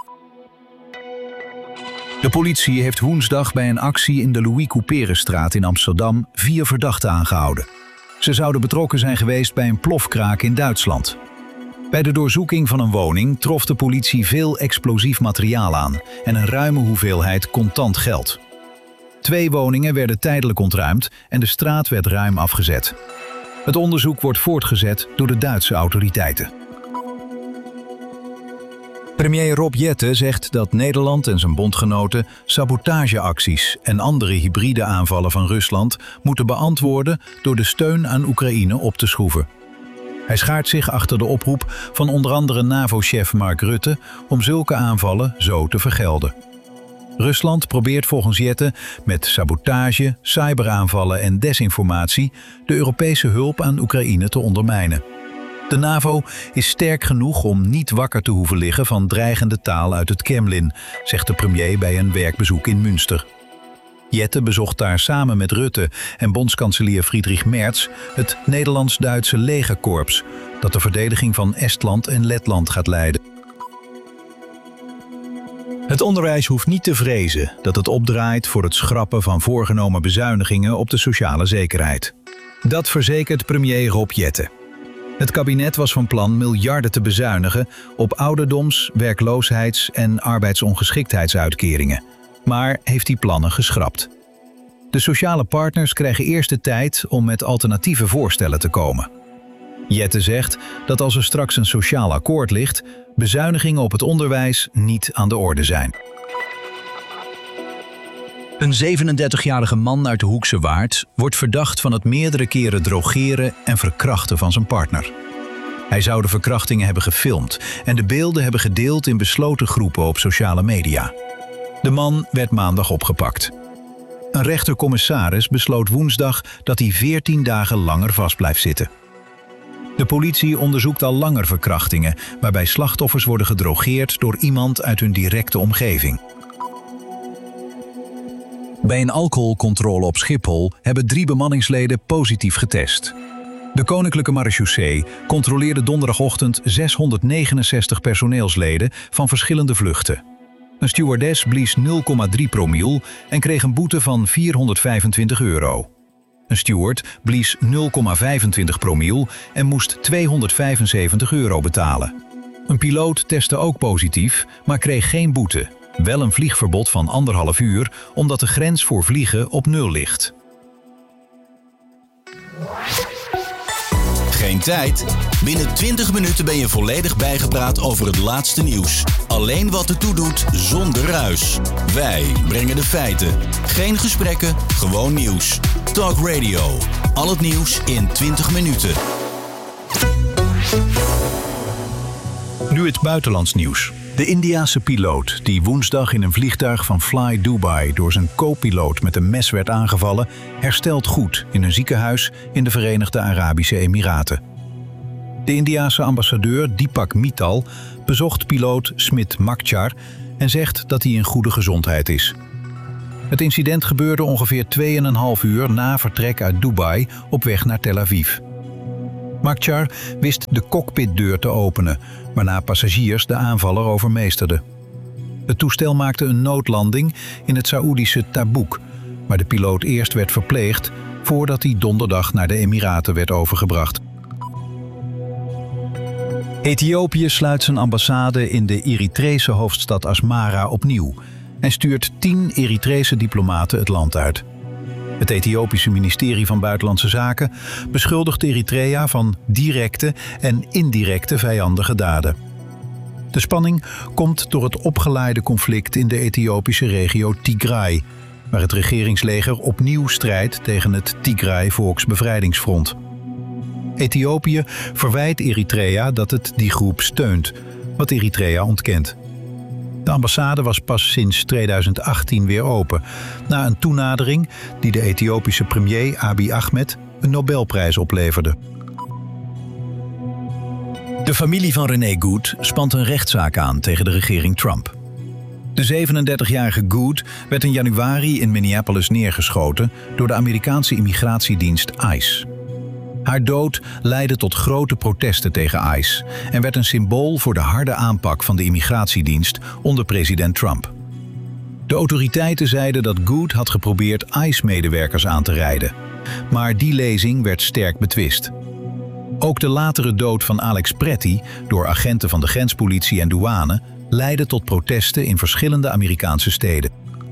De politie heeft woensdag bij een actie in de Louis Couperenstraat in Amsterdam 4 verdachten aangehouden. Ze zouden betrokken zijn geweest bij een plofkraak in Duitsland. Bij de doorzoeking van een woning trof de politie veel explosief materiaal aan en een ruime hoeveelheid contant geld. 2 woningen werden tijdelijk ontruimd en de straat werd ruim afgezet. Het onderzoek wordt voortgezet door de Duitse autoriteiten. Premier Rob Jetten zegt dat Nederland en zijn bondgenoten sabotageacties en andere hybride aanvallen van Rusland moeten beantwoorden door de steun aan Oekraïne op te schroeven. Hij schaart zich achter de oproep van onder andere NAVO-chef Mark Rutte om zulke aanvallen zo te vergelden. Rusland probeert volgens Jetten met sabotage, cyberaanvallen en desinformatie de Europese hulp aan Oekraïne te ondermijnen. De NAVO is sterk genoeg om niet wakker te hoeven liggen van dreigende taal uit het Kremlin, zegt de premier bij een werkbezoek in Münster. Jetten bezocht daar samen met Rutte en bondskanselier Friedrich Merz het Nederlands-Duitse legerkorps dat de verdediging van Estland en Letland gaat leiden. Het onderwijs hoeft niet te vrezen dat het opdraait voor het schrappen van voorgenomen bezuinigingen op de sociale zekerheid. Dat verzekert premier Rob Jetten. Het kabinet was van plan miljarden te bezuinigen op ouderdoms-, werkloosheids- en arbeidsongeschiktheidsuitkeringen, maar heeft die plannen geschrapt. De sociale partners krijgen eerst de tijd om met alternatieve voorstellen te komen. Jetten zegt dat als er straks een sociaal akkoord ligt, bezuinigingen op het onderwijs niet aan de orde zijn. Een 37-jarige man uit de Hoekse Waard wordt verdacht van het meerdere keren drogeren en verkrachten van zijn partner. Hij zou de verkrachtingen hebben gefilmd en de beelden hebben gedeeld in besloten groepen op sociale media. De man werd maandag opgepakt. Een rechtercommissaris besloot woensdag dat hij 14 dagen langer vast blijft zitten. De politie onderzoekt al langer verkrachtingen, waarbij slachtoffers worden gedrogeerd door iemand uit hun directe omgeving. Bij een alcoholcontrole op Schiphol hebben 3 bemanningsleden positief getest. De Koninklijke Marechaussee controleerde donderdagochtend 669 personeelsleden van verschillende vluchten. Een stewardess blies 0,3 promiel en kreeg een boete van €425. Een steward blies 0,25 promiel en moest €275 betalen. Een piloot testte ook positief, maar kreeg geen boete. Wel een vliegverbod van 1,5 uur, omdat de grens voor vliegen op 0 ligt. Geen tijd? Binnen 20 minuten ben je volledig bijgepraat over het laatste nieuws. Alleen wat ertoe doet, zonder ruis. Wij brengen de feiten. Geen gesprekken, gewoon nieuws. Talk Radio. Al het nieuws in 20 minuten. Nu het buitenlands nieuws. De Indiase piloot die woensdag in een vliegtuig van Fly Dubai door zijn co-piloot met een mes werd aangevallen, herstelt goed in een ziekenhuis in de Verenigde Arabische Emiraten. De Indiase ambassadeur Deepak Mittal bezocht piloot Smit Makchar en zegt dat hij in goede gezondheid is. Het incident gebeurde ongeveer 2,5 uur na vertrek uit Dubai op weg naar Tel Aviv. Makchar wist de cockpitdeur te openen, waarna passagiers de aanvaller overmeesterden. Het toestel maakte een noodlanding in het Saoedische Tabuk, waar de piloot eerst werd verpleegd voordat hij donderdag naar de Emiraten werd overgebracht. Ethiopië sluit zijn ambassade in de Eritrese hoofdstad Asmara opnieuw en stuurt 10 Eritrese diplomaten het land uit. Het Ethiopische ministerie van Buitenlandse Zaken beschuldigt Eritrea van directe en indirecte vijandige daden. De spanning komt door het opgeleide conflict in de Ethiopische regio Tigray, waar het regeringsleger opnieuw strijdt tegen het Tigray Volksbevrijdingsfront. Ethiopië verwijt Eritrea dat het die groep steunt, wat Eritrea ontkent. De ambassade was pas sinds 2018 weer open, na een toenadering die de Ethiopische premier Abiy Ahmed een Nobelprijs opleverde. De familie van René Good spant een rechtszaak aan tegen de regering Trump. De 37-jarige Good werd in januari in Minneapolis neergeschoten door de Amerikaanse immigratiedienst ICE. Haar dood leidde tot grote protesten tegen ICE en werd een symbool voor de harde aanpak van de immigratiedienst onder president Trump. De autoriteiten zeiden dat Good had geprobeerd ICE-medewerkers aan te rijden, maar die lezing werd sterk betwist. Ook de latere dood van Alex Pretty door agenten van de grenspolitie en douane leidde tot protesten in verschillende Amerikaanse steden.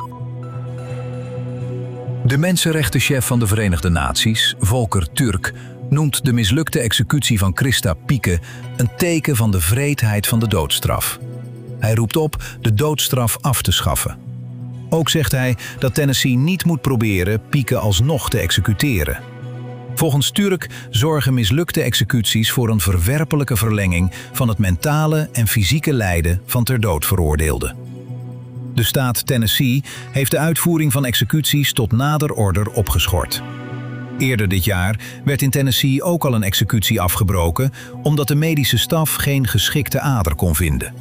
De mensenrechtenchef van de Verenigde Naties, Volker Turk, noemt de mislukte executie van Christa Pieke een teken van de wreedheid van de doodstraf. Hij roept op de doodstraf af te schaffen. Ook zegt hij dat Tennessee niet moet proberen Pieke alsnog te executeren. Volgens Turk zorgen mislukte executies voor een verwerpelijke verlenging van het mentale en fysieke lijden van ter dood veroordeelden. De staat Tennessee heeft de uitvoering van executies tot nader order opgeschort. Eerder dit jaar werd in Tennessee ook al een executie afgebroken omdat de medische staf geen geschikte ader kon vinden.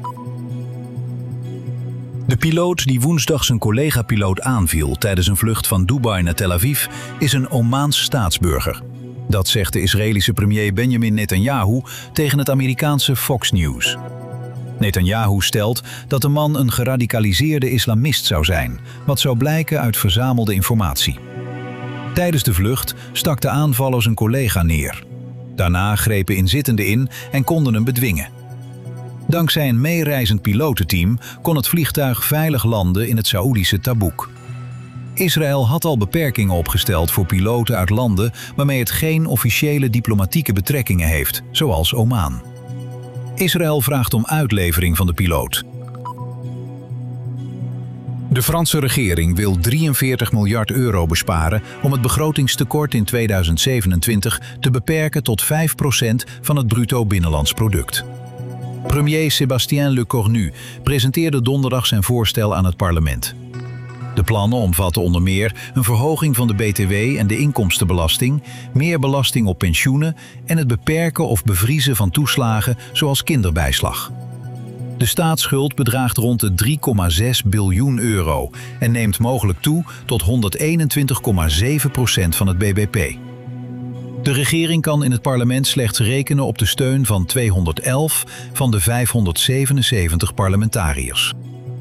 De piloot die woensdag zijn collega-piloot aanviel tijdens een vlucht van Dubai naar Tel Aviv is een Omaans staatsburger. Dat zegt de Israëlische premier Benjamin Netanyahu tegen het Amerikaanse Fox News. Netanyahu stelt dat de man een geradicaliseerde islamist zou zijn, wat zou blijken uit verzamelde informatie. Tijdens de vlucht stak de aanvaller zijn collega neer. Daarna grepen inzittenden in en konden hem bedwingen. Dankzij een meereizend pilotenteam kon het vliegtuig veilig landen in het Saoedische Tabuk. Israël had al beperkingen opgesteld voor piloten uit landen waarmee het geen officiële diplomatieke betrekkingen heeft, zoals Oman. Israël vraagt om uitlevering van de piloot. De Franse regering wil 43 miljard euro besparen om het begrotingstekort in 2027 te beperken tot 5% van het bruto binnenlands product. Premier Sébastien Lecornu presenteerde donderdag zijn voorstel aan het parlement. De plannen omvatten onder meer een verhoging van de BTW en de inkomstenbelasting, meer belasting op pensioenen en het beperken of bevriezen van toeslagen zoals kinderbijslag. De staatsschuld bedraagt rond de 3,6 biljoen euro en neemt mogelijk toe tot 121,7% van het bbp. De regering kan in het parlement slechts rekenen op de steun van 211 van de 577 parlementariërs.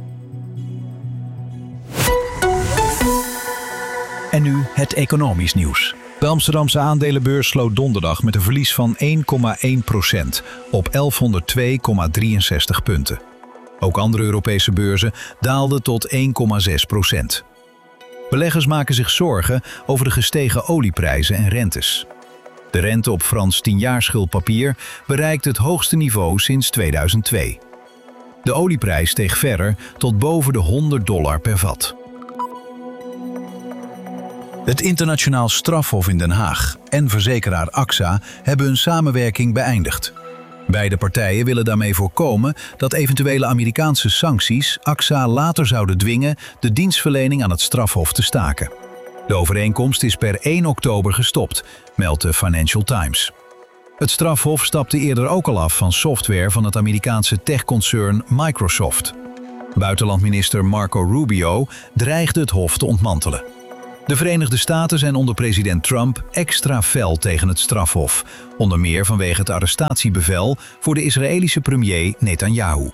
En nu het economisch nieuws. De Amsterdamse aandelenbeurs sloot donderdag met een verlies van 1,1% op 1102,63 punten. Ook andere Europese beurzen daalden tot 1,6%. Beleggers maken zich zorgen over de gestegen olieprijzen en rentes. De rente op Frans 10-jaarschuldpapier bereikt het hoogste niveau sinds 2002. De olieprijs steeg verder tot boven de $100 per vat. Het Internationaal Strafhof in Den Haag en verzekeraar AXA hebben hun samenwerking beëindigd. Beide partijen willen daarmee voorkomen dat eventuele Amerikaanse sancties AXA later zouden dwingen de dienstverlening aan het strafhof te staken. De overeenkomst is per 1 oktober gestopt, meldt de Financial Times. Het strafhof stapte eerder ook al af van software van het Amerikaanse techconcern Microsoft. Buitenlandminister Marco Rubio dreigde het hof te ontmantelen. De Verenigde Staten zijn onder president Trump extra fel tegen het strafhof, onder meer vanwege het arrestatiebevel voor de Israëlische premier Netanyahu.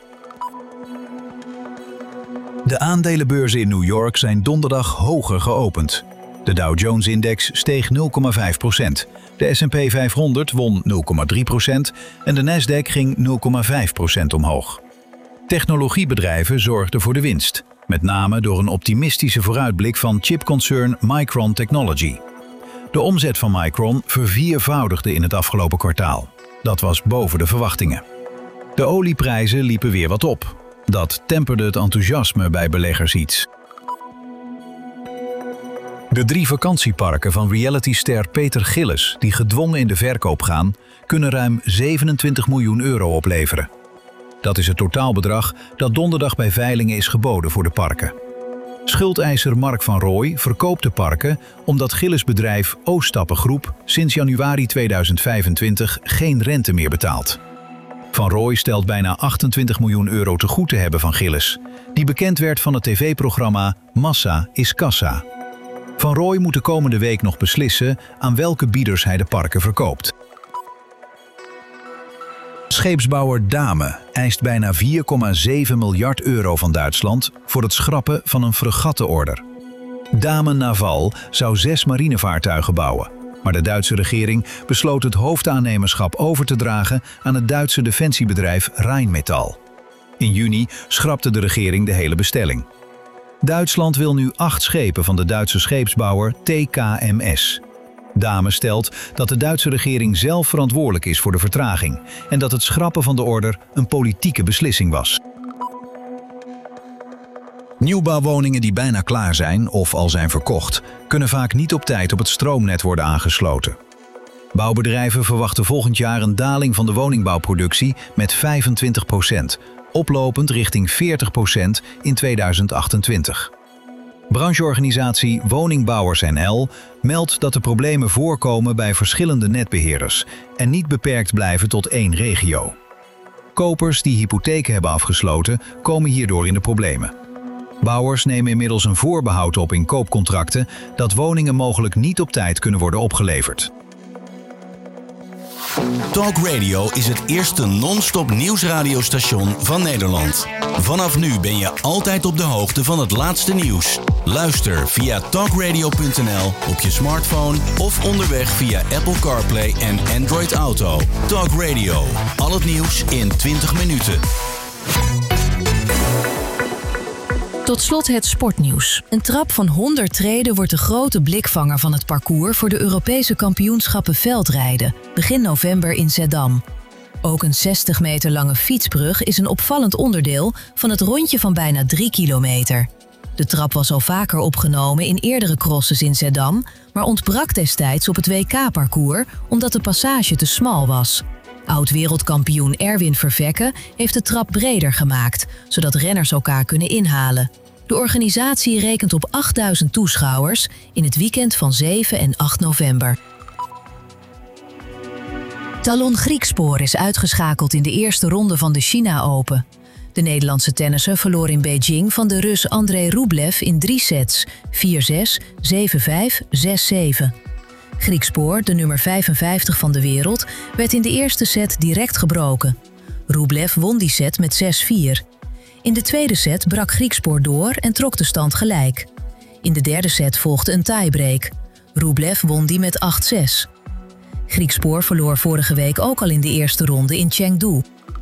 De aandelenbeurzen in New York zijn donderdag hoger geopend. De Dow Jones-index steeg 0,5%. De S&P 500 won 0,3% en de Nasdaq ging 0,5% omhoog. Technologiebedrijven zorgden voor de winst, met name door een optimistische vooruitblik van chipconcern Micron Technology. De omzet van Micron verviervoudigde in het afgelopen kwartaal. Dat was boven de verwachtingen. De olieprijzen liepen weer wat op. Dat temperde het enthousiasme bij beleggers iets. De 3 vakantieparken van realityster Peter Gillis, die gedwongen in de verkoop gaan, kunnen ruim 27 miljoen euro opleveren. Dat is het totaalbedrag dat donderdag bij veilingen is geboden voor de parken. Schuldeiser Mark van Rooij verkoopt de parken omdat Gillis bedrijf Ooststappen Groep sinds januari 2025 geen rente meer betaalt. Van Rooij stelt bijna 28 miljoen euro te goed te hebben van Gillis, die bekend werd van het tv-programma Massa is Kassa. Van Rooij moet de komende week nog beslissen aan welke bieders hij de parken verkoopt. Scheepsbouwer Dame eist bijna 4,7 miljard euro van Duitsland voor het schrappen van een fregattenorder. Dame Naval zou 6 marinevaartuigen bouwen, maar de Duitse regering besloot het hoofdaannemerschap over te dragen aan het Duitse defensiebedrijf Rheinmetall. In juni schrapte de regering de hele bestelling. Duitsland wil nu 8 schepen van de Duitse scheepsbouwer TKMS. Dame stelt dat de Duitse regering zelf verantwoordelijk is voor de vertraging en dat het schrappen van de order een politieke beslissing was. Nieuwbouwwoningen die bijna klaar zijn of al zijn verkocht, kunnen vaak niet op tijd op het stroomnet worden aangesloten. Bouwbedrijven verwachten volgend jaar een daling van de woningbouwproductie met 25%, oplopend richting 40% in 2028. Brancheorganisatie Woningbouwers NL meldt dat de problemen voorkomen bij verschillende netbeheerders en niet beperkt blijven tot 1 regio. Kopers die hypotheken hebben afgesloten komen hierdoor in de problemen. Bouwers nemen inmiddels een voorbehoud op in koopcontracten dat woningen mogelijk niet op tijd kunnen worden opgeleverd. Talk Radio is het eerste non-stop nieuwsradiostation van Nederland. Vanaf nu ben je altijd op de hoogte van het laatste nieuws. Luister via talkradio.nl op je smartphone of onderweg via Apple CarPlay en Android Auto. Talk Radio, al het nieuws in 20 minuten. Tot slot het sportnieuws. Een trap van 100 treden wordt de grote blikvanger van het parcours voor de Europese kampioenschappen veldrijden, begin november in Zeddam. Ook een 60 meter lange fietsbrug is een opvallend onderdeel van het rondje van bijna 3 kilometer. De trap was al vaker opgenomen in eerdere crosses in Zeddam, maar ontbrak destijds op het WK-parcours omdat de passage te smal was. Oud-wereldkampioen Erwin Vervekke heeft de trap breder gemaakt, zodat renners elkaar kunnen inhalen. De organisatie rekent op 8000 toeschouwers in het weekend van 7 en 8 november. Talon Griekspoor is uitgeschakeld in de eerste ronde van de China Open. De Nederlandse tennisser verloor in Beijing van de Rus Andrei Rublev in 3 sets, 4-6, 7-5, 6-7. Griekspoor, de nummer 55 van de wereld, werd in de eerste set direct gebroken. Rublev won die set met 6-4. In de tweede set brak Griekspoor door en trok de stand gelijk. In de derde set volgde een tiebreak. Rublev won die met 8-6. Griekspoor verloor vorige week ook al in de eerste ronde in Chengdu.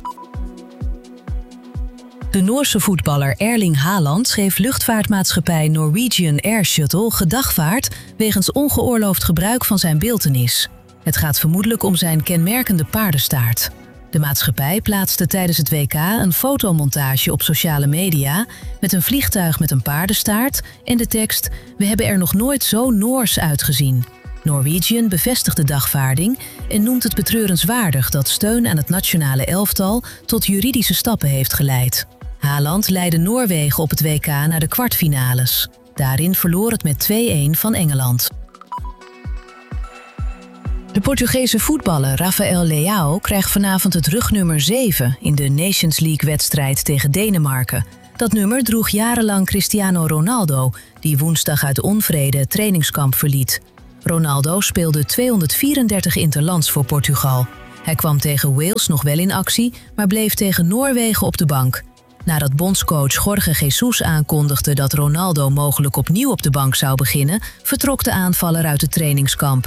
De Noorse voetballer Erling Haaland schreef luchtvaartmaatschappij Norwegian Air Shuttle gedagvaard wegens ongeoorloofd gebruik van zijn beeltenis. Het gaat vermoedelijk om zijn kenmerkende paardenstaart. De maatschappij plaatste tijdens het WK een fotomontage op sociale media met een vliegtuig met een paardenstaart en de tekst "We hebben er nog nooit zo Noors uitgezien". Norwegian bevestigt de dagvaarding en noemt het betreurenswaardig dat steun aan het nationale elftal tot juridische stappen heeft geleid. Haaland leidde Noorwegen op het WK naar de kwartfinales. Daarin verloor het met 2-1 van Engeland. De Portugese voetballer Rafael Leao krijgt vanavond het rugnummer 7 in de Nations League-wedstrijd tegen Denemarken. Dat nummer droeg jarenlang Cristiano Ronaldo, die woensdag uit onvrede het trainingskamp verliet. Ronaldo speelde 234 interlands voor Portugal. Hij kwam tegen Wales nog wel in actie, maar bleef tegen Noorwegen op de bank. Nadat bondscoach Jorge Jesus aankondigde dat Ronaldo mogelijk opnieuw op de bank zou beginnen, vertrok de aanvaller uit het trainingskamp.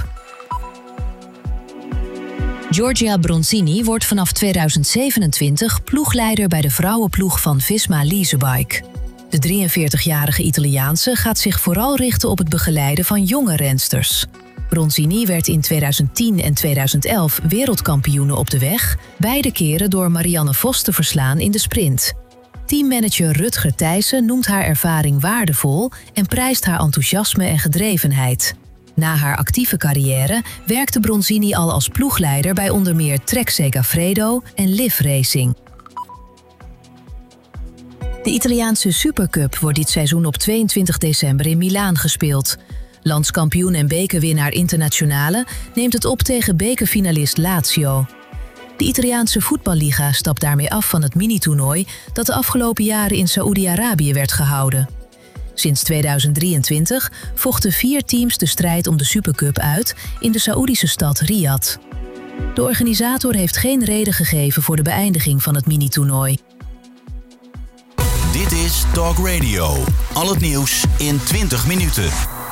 Giorgia Bronzini wordt vanaf 2027 ploegleider bij de vrouwenploeg van Visma Leasebike. De 43-jarige Italiaanse gaat zich vooral richten op het begeleiden van jonge rensters. Bronzini werd in 2010 en 2011 wereldkampioene op de weg, beide keren door Marianne Vos te verslaan in de sprint. Teammanager Rutger Thijssen noemt haar ervaring waardevol en prijst haar enthousiasme en gedrevenheid. Na haar actieve carrière werkte Bronzini al als ploegleider bij onder meer Trek Segafredo en Liv Racing. De Italiaanse Supercup wordt dit seizoen op 22 december in Milaan gespeeld. Landskampioen en bekerwinnaar Internazionale neemt het op tegen bekerfinalist Lazio. De Italiaanse voetballiga stapt daarmee af van het mini-toernooi dat de afgelopen jaren in Saoedi-Arabië werd gehouden. Sinds 2023 vochten 4 teams de strijd om de Supercup uit in de Saoedische stad Riyadh. De organisator heeft geen reden gegeven voor de beëindiging van het mini-toernooi. Dit is Talk Radio. Al het nieuws in 20 minuten.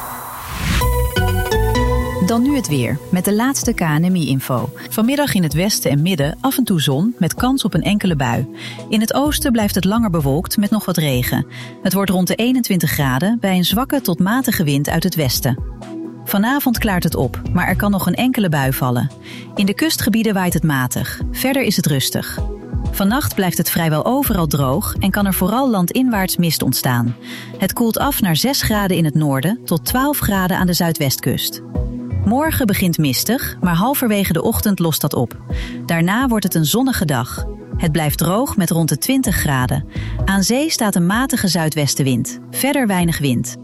Dan nu het weer, met de laatste KNMI-info. Vanmiddag in het westen en midden af en toe zon, met kans op een enkele bui. In het oosten blijft het langer bewolkt met nog wat regen. Het wordt rond de 21 graden bij een zwakke tot matige wind uit het westen. Vanavond klaart het op, maar er kan nog een enkele bui vallen. In de kustgebieden waait het matig, verder is het rustig. Vannacht blijft het vrijwel overal droog en kan er vooral landinwaarts mist ontstaan. Het koelt af naar 6 graden in het noorden tot 12 graden aan de zuidwestkust. Morgen begint mistig, maar halverwege de ochtend lost dat op. Daarna wordt het een zonnige dag. Het blijft droog met rond de 20 graden. Aan zee staat een matige zuidwestenwind. Verder weinig wind.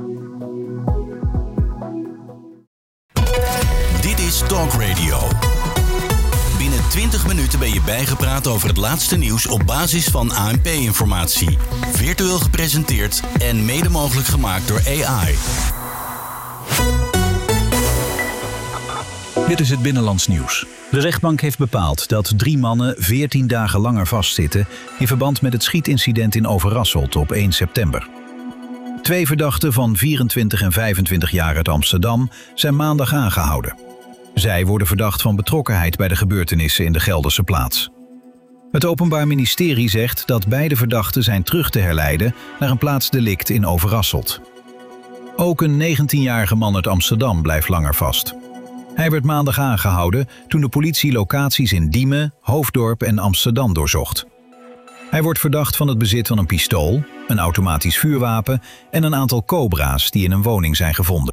Dit is Talk Radio. Binnen 20 minuten ben je bijgepraat over het laatste nieuws op basis van ANP-informatie. Virtueel gepresenteerd en mede mogelijk gemaakt door AI. Dit is het Binnenlands Nieuws. De rechtbank heeft bepaald dat 3 mannen 14 dagen langer vastzitten in verband met het schietincident in Overasselt op 1 september. 2 verdachten van 24 en 25 jaar uit Amsterdam zijn maandag aangehouden. Zij worden verdacht van betrokkenheid bij de gebeurtenissen in de Gelderse plaats. Het Openbaar Ministerie zegt dat beide verdachten zijn terug te herleiden naar een plaatsdelict in Overasselt. Ook een 19-jarige man uit Amsterdam blijft langer vast. Hij werd maandag aangehouden toen de politie locaties in Diemen, Hoofddorp en Amsterdam doorzocht. Hij wordt verdacht van het bezit van een pistool, een automatisch vuurwapen en een aantal cobra's die in een woning zijn gevonden.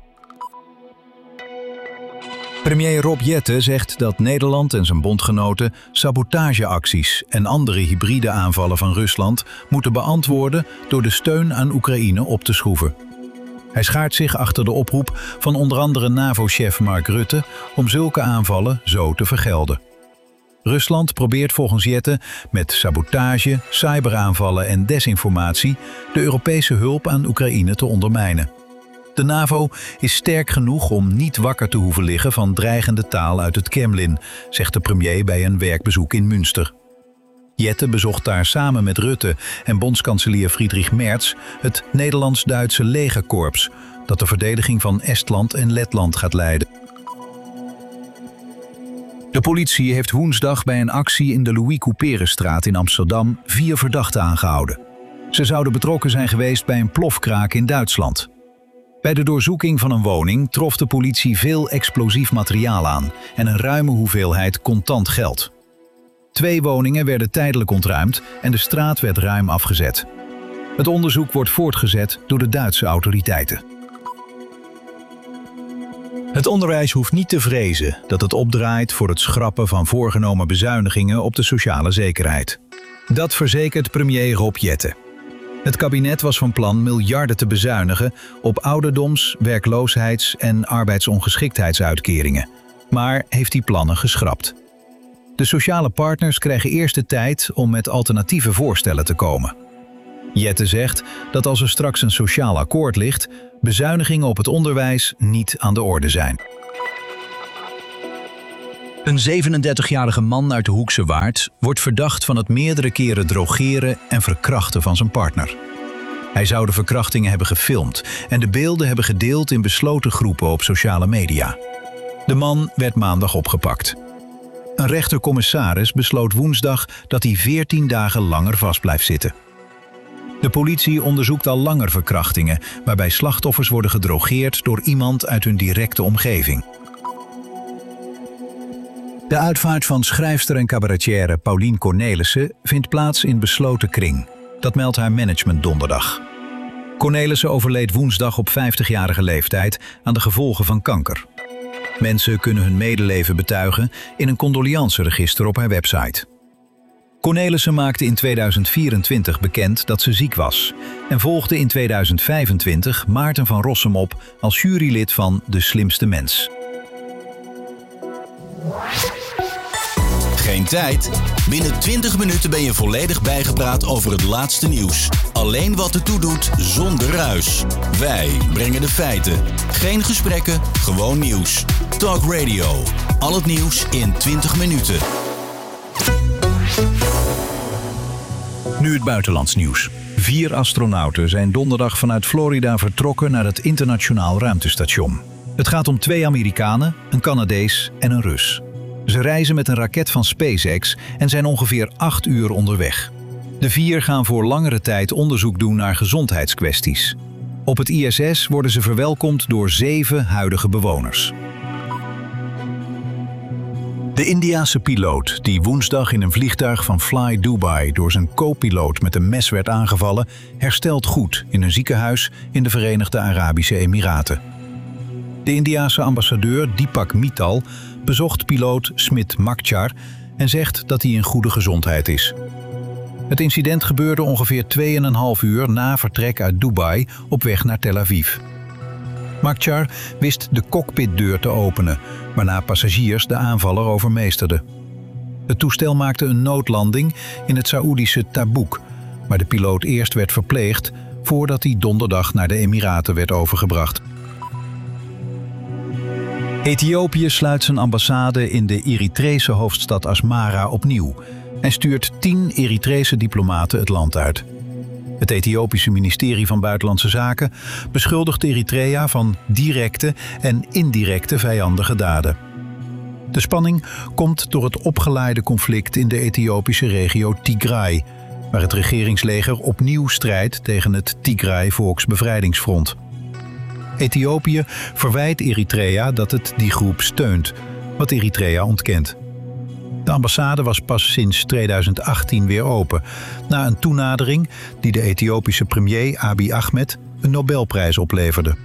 Premier Rob Jetten zegt dat Nederland en zijn bondgenoten sabotageacties en andere hybride aanvallen van Rusland moeten beantwoorden door de steun aan Oekraïne op te schroeven. Hij schaart zich achter de oproep van onder andere NAVO-chef Mark Rutte om zulke aanvallen zo te vergelden. Rusland probeert volgens Jetten met sabotage, cyberaanvallen en desinformatie de Europese hulp aan Oekraïne te ondermijnen. De NAVO is sterk genoeg om niet wakker te hoeven liggen van dreigende taal uit het Kremlin, zegt de premier bij een werkbezoek in Münster. Jetten bezocht daar samen met Rutte en bondskanselier Friedrich Merz het Nederlands-Duitse legerkorps, dat de verdediging van Estland en Letland gaat leiden. De politie heeft woensdag bij een actie in de Louis Couperenstraat in Amsterdam 4 verdachten aangehouden. Ze zouden betrokken zijn geweest bij een plofkraak in Duitsland. Bij de doorzoeking van een woning trof de politie veel explosief materiaal aan en een ruime hoeveelheid contant geld. 2 woningen werden tijdelijk ontruimd en de straat werd ruim afgezet. Het onderzoek wordt voortgezet door de Duitse autoriteiten. Het onderwijs hoeft niet te vrezen dat het opdraait voor het schrappen van voorgenomen bezuinigingen op de sociale zekerheid. Dat verzekert premier Rob Jetten. Het kabinet was van plan miljarden te bezuinigen op ouderdoms-, werkloosheidс- en arbeidsongeschiktheidsuitkeringen. maar heeft die plannen geschrapt. De sociale partners krijgen eerst de tijd om met alternatieve voorstellen te komen. Jette zegt dat als er straks een sociaal akkoord ligt, bezuinigingen op het onderwijs niet aan de orde zijn. Een 37-jarige man uit de Hoekse Waard wordt verdacht van het meerdere keren drogeren en verkrachten van zijn partner. Hij zou de verkrachtingen hebben gefilmd en de beelden hebben gedeeld in besloten groepen op sociale media. De man werd maandag opgepakt. Een rechtercommissaris besloot woensdag dat hij 14 dagen langer vast blijft zitten. De politie onderzoekt al langer verkrachtingen, waarbij slachtoffers worden gedrogeerd door iemand uit hun directe omgeving. De uitvaart van schrijfster en cabaretière Pauline Cornelissen vindt plaats in besloten kring. Dat meldt haar management donderdag. Cornelissen overleed woensdag op 50-jarige leeftijd aan de gevolgen van kanker. Mensen kunnen hun medeleven betuigen in een condoleanceregister op haar website. Cornelissen maakte in 2024 bekend dat ze ziek was en volgde in 2025 Maarten van Rossum op als jurylid van De Slimste Mens. Geen tijd? Binnen 20 minuten ben je volledig bijgepraat over het laatste nieuws. Alleen wat ertoe doet, zonder ruis. Wij brengen de feiten. Geen gesprekken, gewoon nieuws. Talk Radio. Al het nieuws in 20 minuten. Nu het buitenlands nieuws. 4 astronauten zijn donderdag vanuit Florida vertrokken naar het internationaal ruimtestation. Het gaat om 2 Amerikanen, een Canadees en een Rus. Ze reizen met een raket van SpaceX en zijn ongeveer 8 uur onderweg. De 4 gaan voor langere tijd onderzoek doen naar gezondheidskwesties. Op het ISS worden ze verwelkomd door 7 huidige bewoners. De Indiase piloot die woensdag in een vliegtuig van Fly Dubai door zijn co-piloot met een mes werd aangevallen, herstelt goed in een ziekenhuis in de Verenigde Arabische Emiraten. De Indiase ambassadeur Deepak Mittal bezocht piloot Smit Makhtar en zegt dat hij in goede gezondheid is. Het incident gebeurde ongeveer 2,5 uur na vertrek uit Dubai op weg naar Tel Aviv. Makhtar wist de cockpitdeur te openen, waarna passagiers de aanvaller overmeesterden. Het toestel maakte een noodlanding in het Saoedische Tabuk, waar de piloot eerst werd verpleegd voordat hij donderdag naar de Emiraten werd overgebracht. Ethiopië sluit zijn ambassade in de Eritrese hoofdstad Asmara opnieuw en stuurt 10 Eritrese diplomaten het land uit. Het Ethiopische ministerie van Buitenlandse Zaken beschuldigt Eritrea van directe en indirecte vijandige daden. De spanning komt door het opgeleide conflict in de Ethiopische regio Tigray, waar het regeringsleger opnieuw strijdt tegen het Tigray Volksbevrijdingsfront. Ethiopië verwijt Eritrea dat het die groep steunt, wat Eritrea ontkent. De ambassade was pas sinds 2018 weer open, na een toenadering die de Ethiopische premier Abiy Ahmed een Nobelprijs opleverde.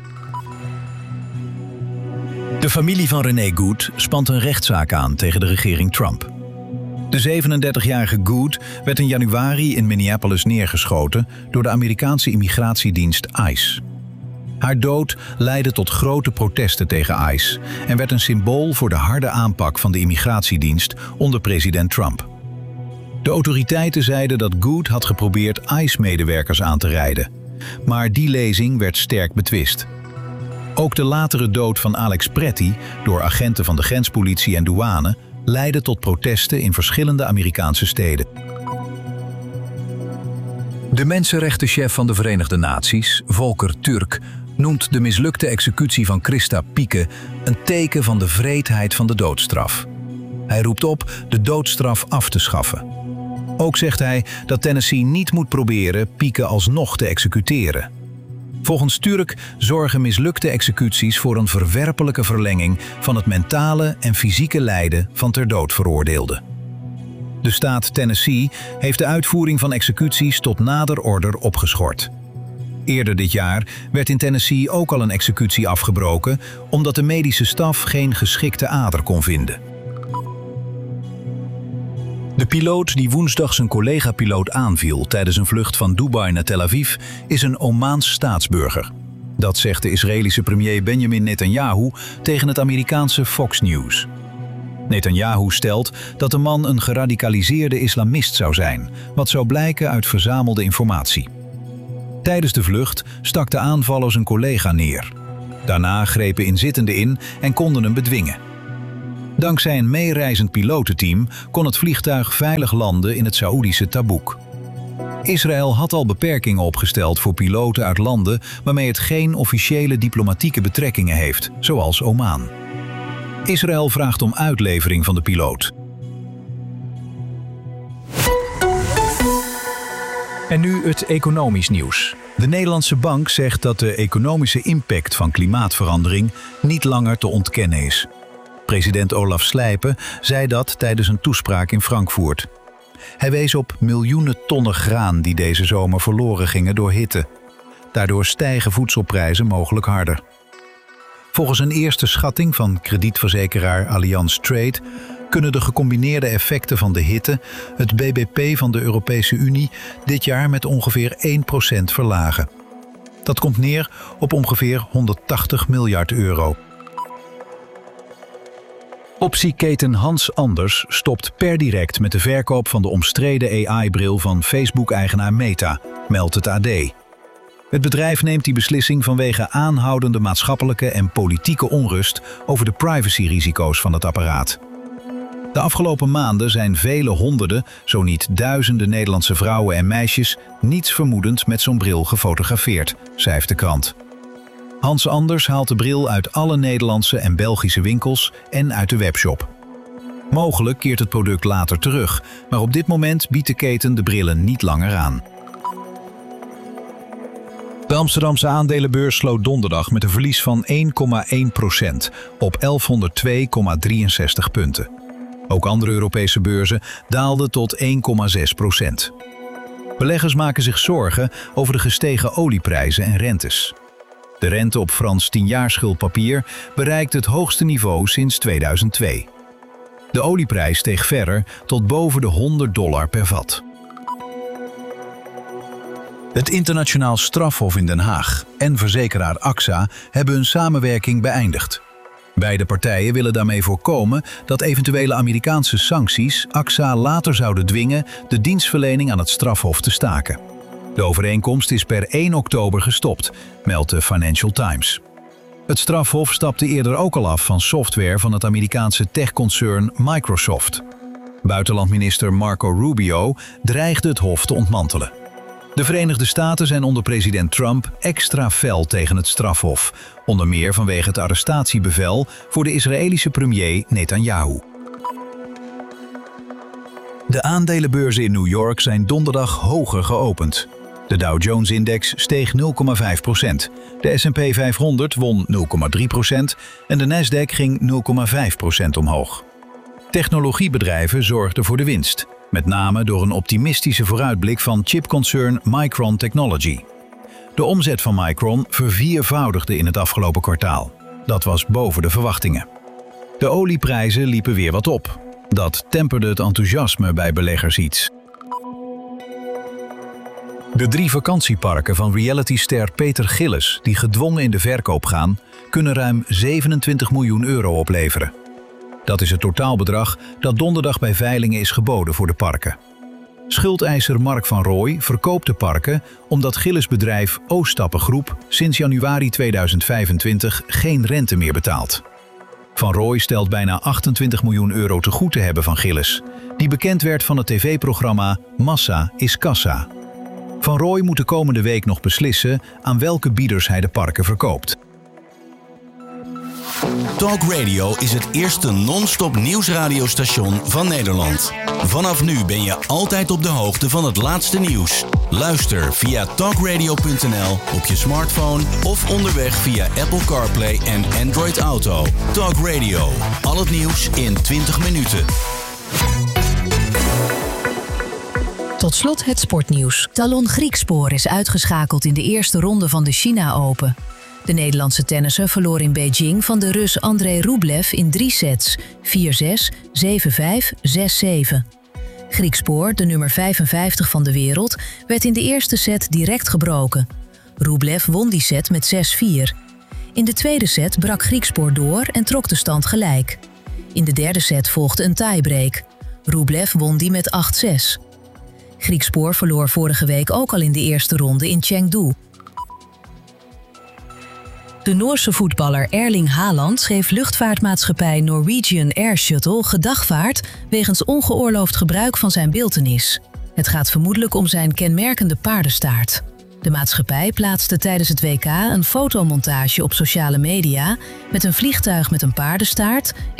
De familie van René Good spant een rechtszaak aan tegen de regering Trump. De 37-jarige Good werd in januari in Minneapolis neergeschoten door de Amerikaanse immigratiedienst ICE. Haar dood leidde tot grote protesten tegen ICE en werd een symbool voor de harde aanpak van de immigratiedienst onder president Trump. De autoriteiten zeiden dat Good had geprobeerd ICE-medewerkers aan te rijden, maar die lezing werd sterk betwist. Ook de latere dood van Alex Pretty door agenten van de grenspolitie en douane leidde tot protesten in verschillende Amerikaanse steden. De mensenrechtenchef van de Verenigde Naties, Volker Turk, noemt de mislukte executie van Christa Pieke een teken van de wreedheid van de doodstraf. Hij roept op de doodstraf af te schaffen. Ook zegt hij dat Tennessee niet moet proberen Pieke alsnog te executeren. Volgens Turk zorgen mislukte executies voor een verwerpelijke verlenging van het mentale en fysieke lijden van ter dood veroordeelden. De staat Tennessee heeft de uitvoering van executies tot nader order opgeschort. Eerder dit jaar werd in Tennessee ook al een executie afgebroken omdat de medische staf geen geschikte ader kon vinden. De piloot die woensdag zijn collega-piloot aanviel tijdens een vlucht van Dubai naar Tel Aviv is een Omaans staatsburger. Dat zegt de Israëlische premier Benjamin Netanyahu tegen het Amerikaanse Fox News. Netanyahu stelt dat de man een geradicaliseerde islamist zou zijn, wat zou blijken uit verzamelde informatie. Tijdens de vlucht stak de aanvaller zijn collega neer. Daarna grepen inzittenden in en konden hem bedwingen. Dankzij een meereizend pilotenteam kon het vliegtuig veilig landen in het Saoedische Tabuk. Israël had al beperkingen opgesteld voor piloten uit landen waarmee het geen officiële diplomatieke betrekkingen heeft, zoals Oman. Israël vraagt om uitlevering van de piloot. En nu het economisch nieuws. De Nederlandse Bank zegt dat de economische impact van klimaatverandering niet langer te ontkennen is. President Olaf Slijpen zei dat tijdens een toespraak in Frankfurt. Hij wees op miljoenen tonnen graan die deze zomer verloren gingen door hitte. Daardoor stijgen voedselprijzen mogelijk harder. Volgens een eerste schatting van kredietverzekeraar Allianz Trade kunnen de gecombineerde effecten van de hitte het BBP van de Europese Unie dit jaar met ongeveer 1% verlagen. Dat komt neer op ongeveer 180 miljard euro. Optieketen Hans Anders stopt per direct met de verkoop van de omstreden AI-bril van Facebook-eigenaar Meta, meldt het AD. Het bedrijf neemt die beslissing vanwege aanhoudende maatschappelijke en politieke onrust over de privacyrisico's van het apparaat. De afgelopen maanden zijn vele honderden, zo niet duizenden Nederlandse vrouwen en meisjes niets vermoedend met zo'n bril gefotografeerd, schrijft de krant. Hans Anders haalt de bril uit alle Nederlandse en Belgische winkels en uit de webshop. Mogelijk keert het product later terug, maar op dit moment biedt de keten de brillen niet langer aan. De Amsterdamse aandelenbeurs sloot donderdag met een verlies van 1,1% op 1102,63 punten. Ook andere Europese beurzen daalden tot 1,6%. Beleggers maken zich zorgen over de gestegen olieprijzen en rentes. De rente op Frans 10-jaarschuldpapier bereikt het hoogste niveau sinds 2002. De olieprijs steeg verder tot boven de $100 per vat. Het Internationaal Strafhof in Den Haag en verzekeraar AXA hebben hun samenwerking beëindigd. Beide partijen willen daarmee voorkomen dat eventuele Amerikaanse sancties AXA later zouden dwingen de dienstverlening aan het strafhof te staken. De overeenkomst is per 1 oktober gestopt, meldt de Financial Times. Het strafhof stapte eerder ook al af van software van het Amerikaanse techconcern Microsoft. Buitenlandminister Marco Rubio dreigde het hof te ontmantelen. De Verenigde Staten zijn onder president Trump extra fel tegen het strafhof, onder meer vanwege het arrestatiebevel voor de Israëlische premier Netanyahu. De aandelenbeurzen in New York zijn donderdag hoger geopend. De Dow Jones-index steeg 0,5%, de S&P 500 won 0,3% en de Nasdaq ging 0,5% omhoog. Technologiebedrijven zorgden voor de winst, met name door een optimistische vooruitblik van chipconcern Micron Technology. De omzet van Micron verviervoudigde in het afgelopen kwartaal. Dat was boven de verwachtingen. De olieprijzen liepen weer wat op. Dat temperde het enthousiasme bij beleggers iets. De 3 vakantieparken van realityster Peter Gillis, die gedwongen in de verkoop gaan, kunnen ruim 27 miljoen euro opleveren. Dat is het totaalbedrag dat donderdag bij veilingen is geboden voor de parken. Schuldeiser Mark van Rooij verkoopt de parken omdat Gillis-bedrijf Oostappengroep sinds januari 2025 geen rente meer betaalt. Van Rooij stelt bijna 28 miljoen euro te goed te hebben van Gillis, die bekend werd van het tv-programma Massa is Kassa. Van Rooij moet de komende week nog beslissen aan welke bieders hij de parken verkoopt. Talk Radio is het eerste non-stop nieuwsradiostation van Nederland. Vanaf nu ben je altijd op de hoogte van het laatste nieuws. Luister via talkradio.nl op je smartphone of onderweg via Apple CarPlay en Android Auto. Talk Radio, al het nieuws in 20 minuten. Tot slot het sportnieuws. Talon Griekspoor is uitgeschakeld in de eerste ronde van de China Open. De Nederlandse tennisser verloor in Beijing van de Rus Andrei Rublev in 3 sets, 4-6, 7-5, 6-7. Griekspoor, de nummer 55 van de wereld, werd in de eerste set direct gebroken. Rublev won die set met 6-4. In de tweede set brak Griekspoor door en trok de stand gelijk. In de derde set volgde een tiebreak. Rublev won die met 8-6. Griekspoor verloor vorige week ook al in de eerste ronde in Chengdu. De Noorse voetballer Erling Haaland schreef luchtvaartmaatschappij Norwegian Air Shuttle gedagvaard wegens ongeoorloofd gebruik van zijn beeltenis. Het gaat vermoedelijk om zijn kenmerkende paardenstaart. De maatschappij plaatste tijdens het WK een fotomontage op sociale media met een vliegtuig met een paardenstaart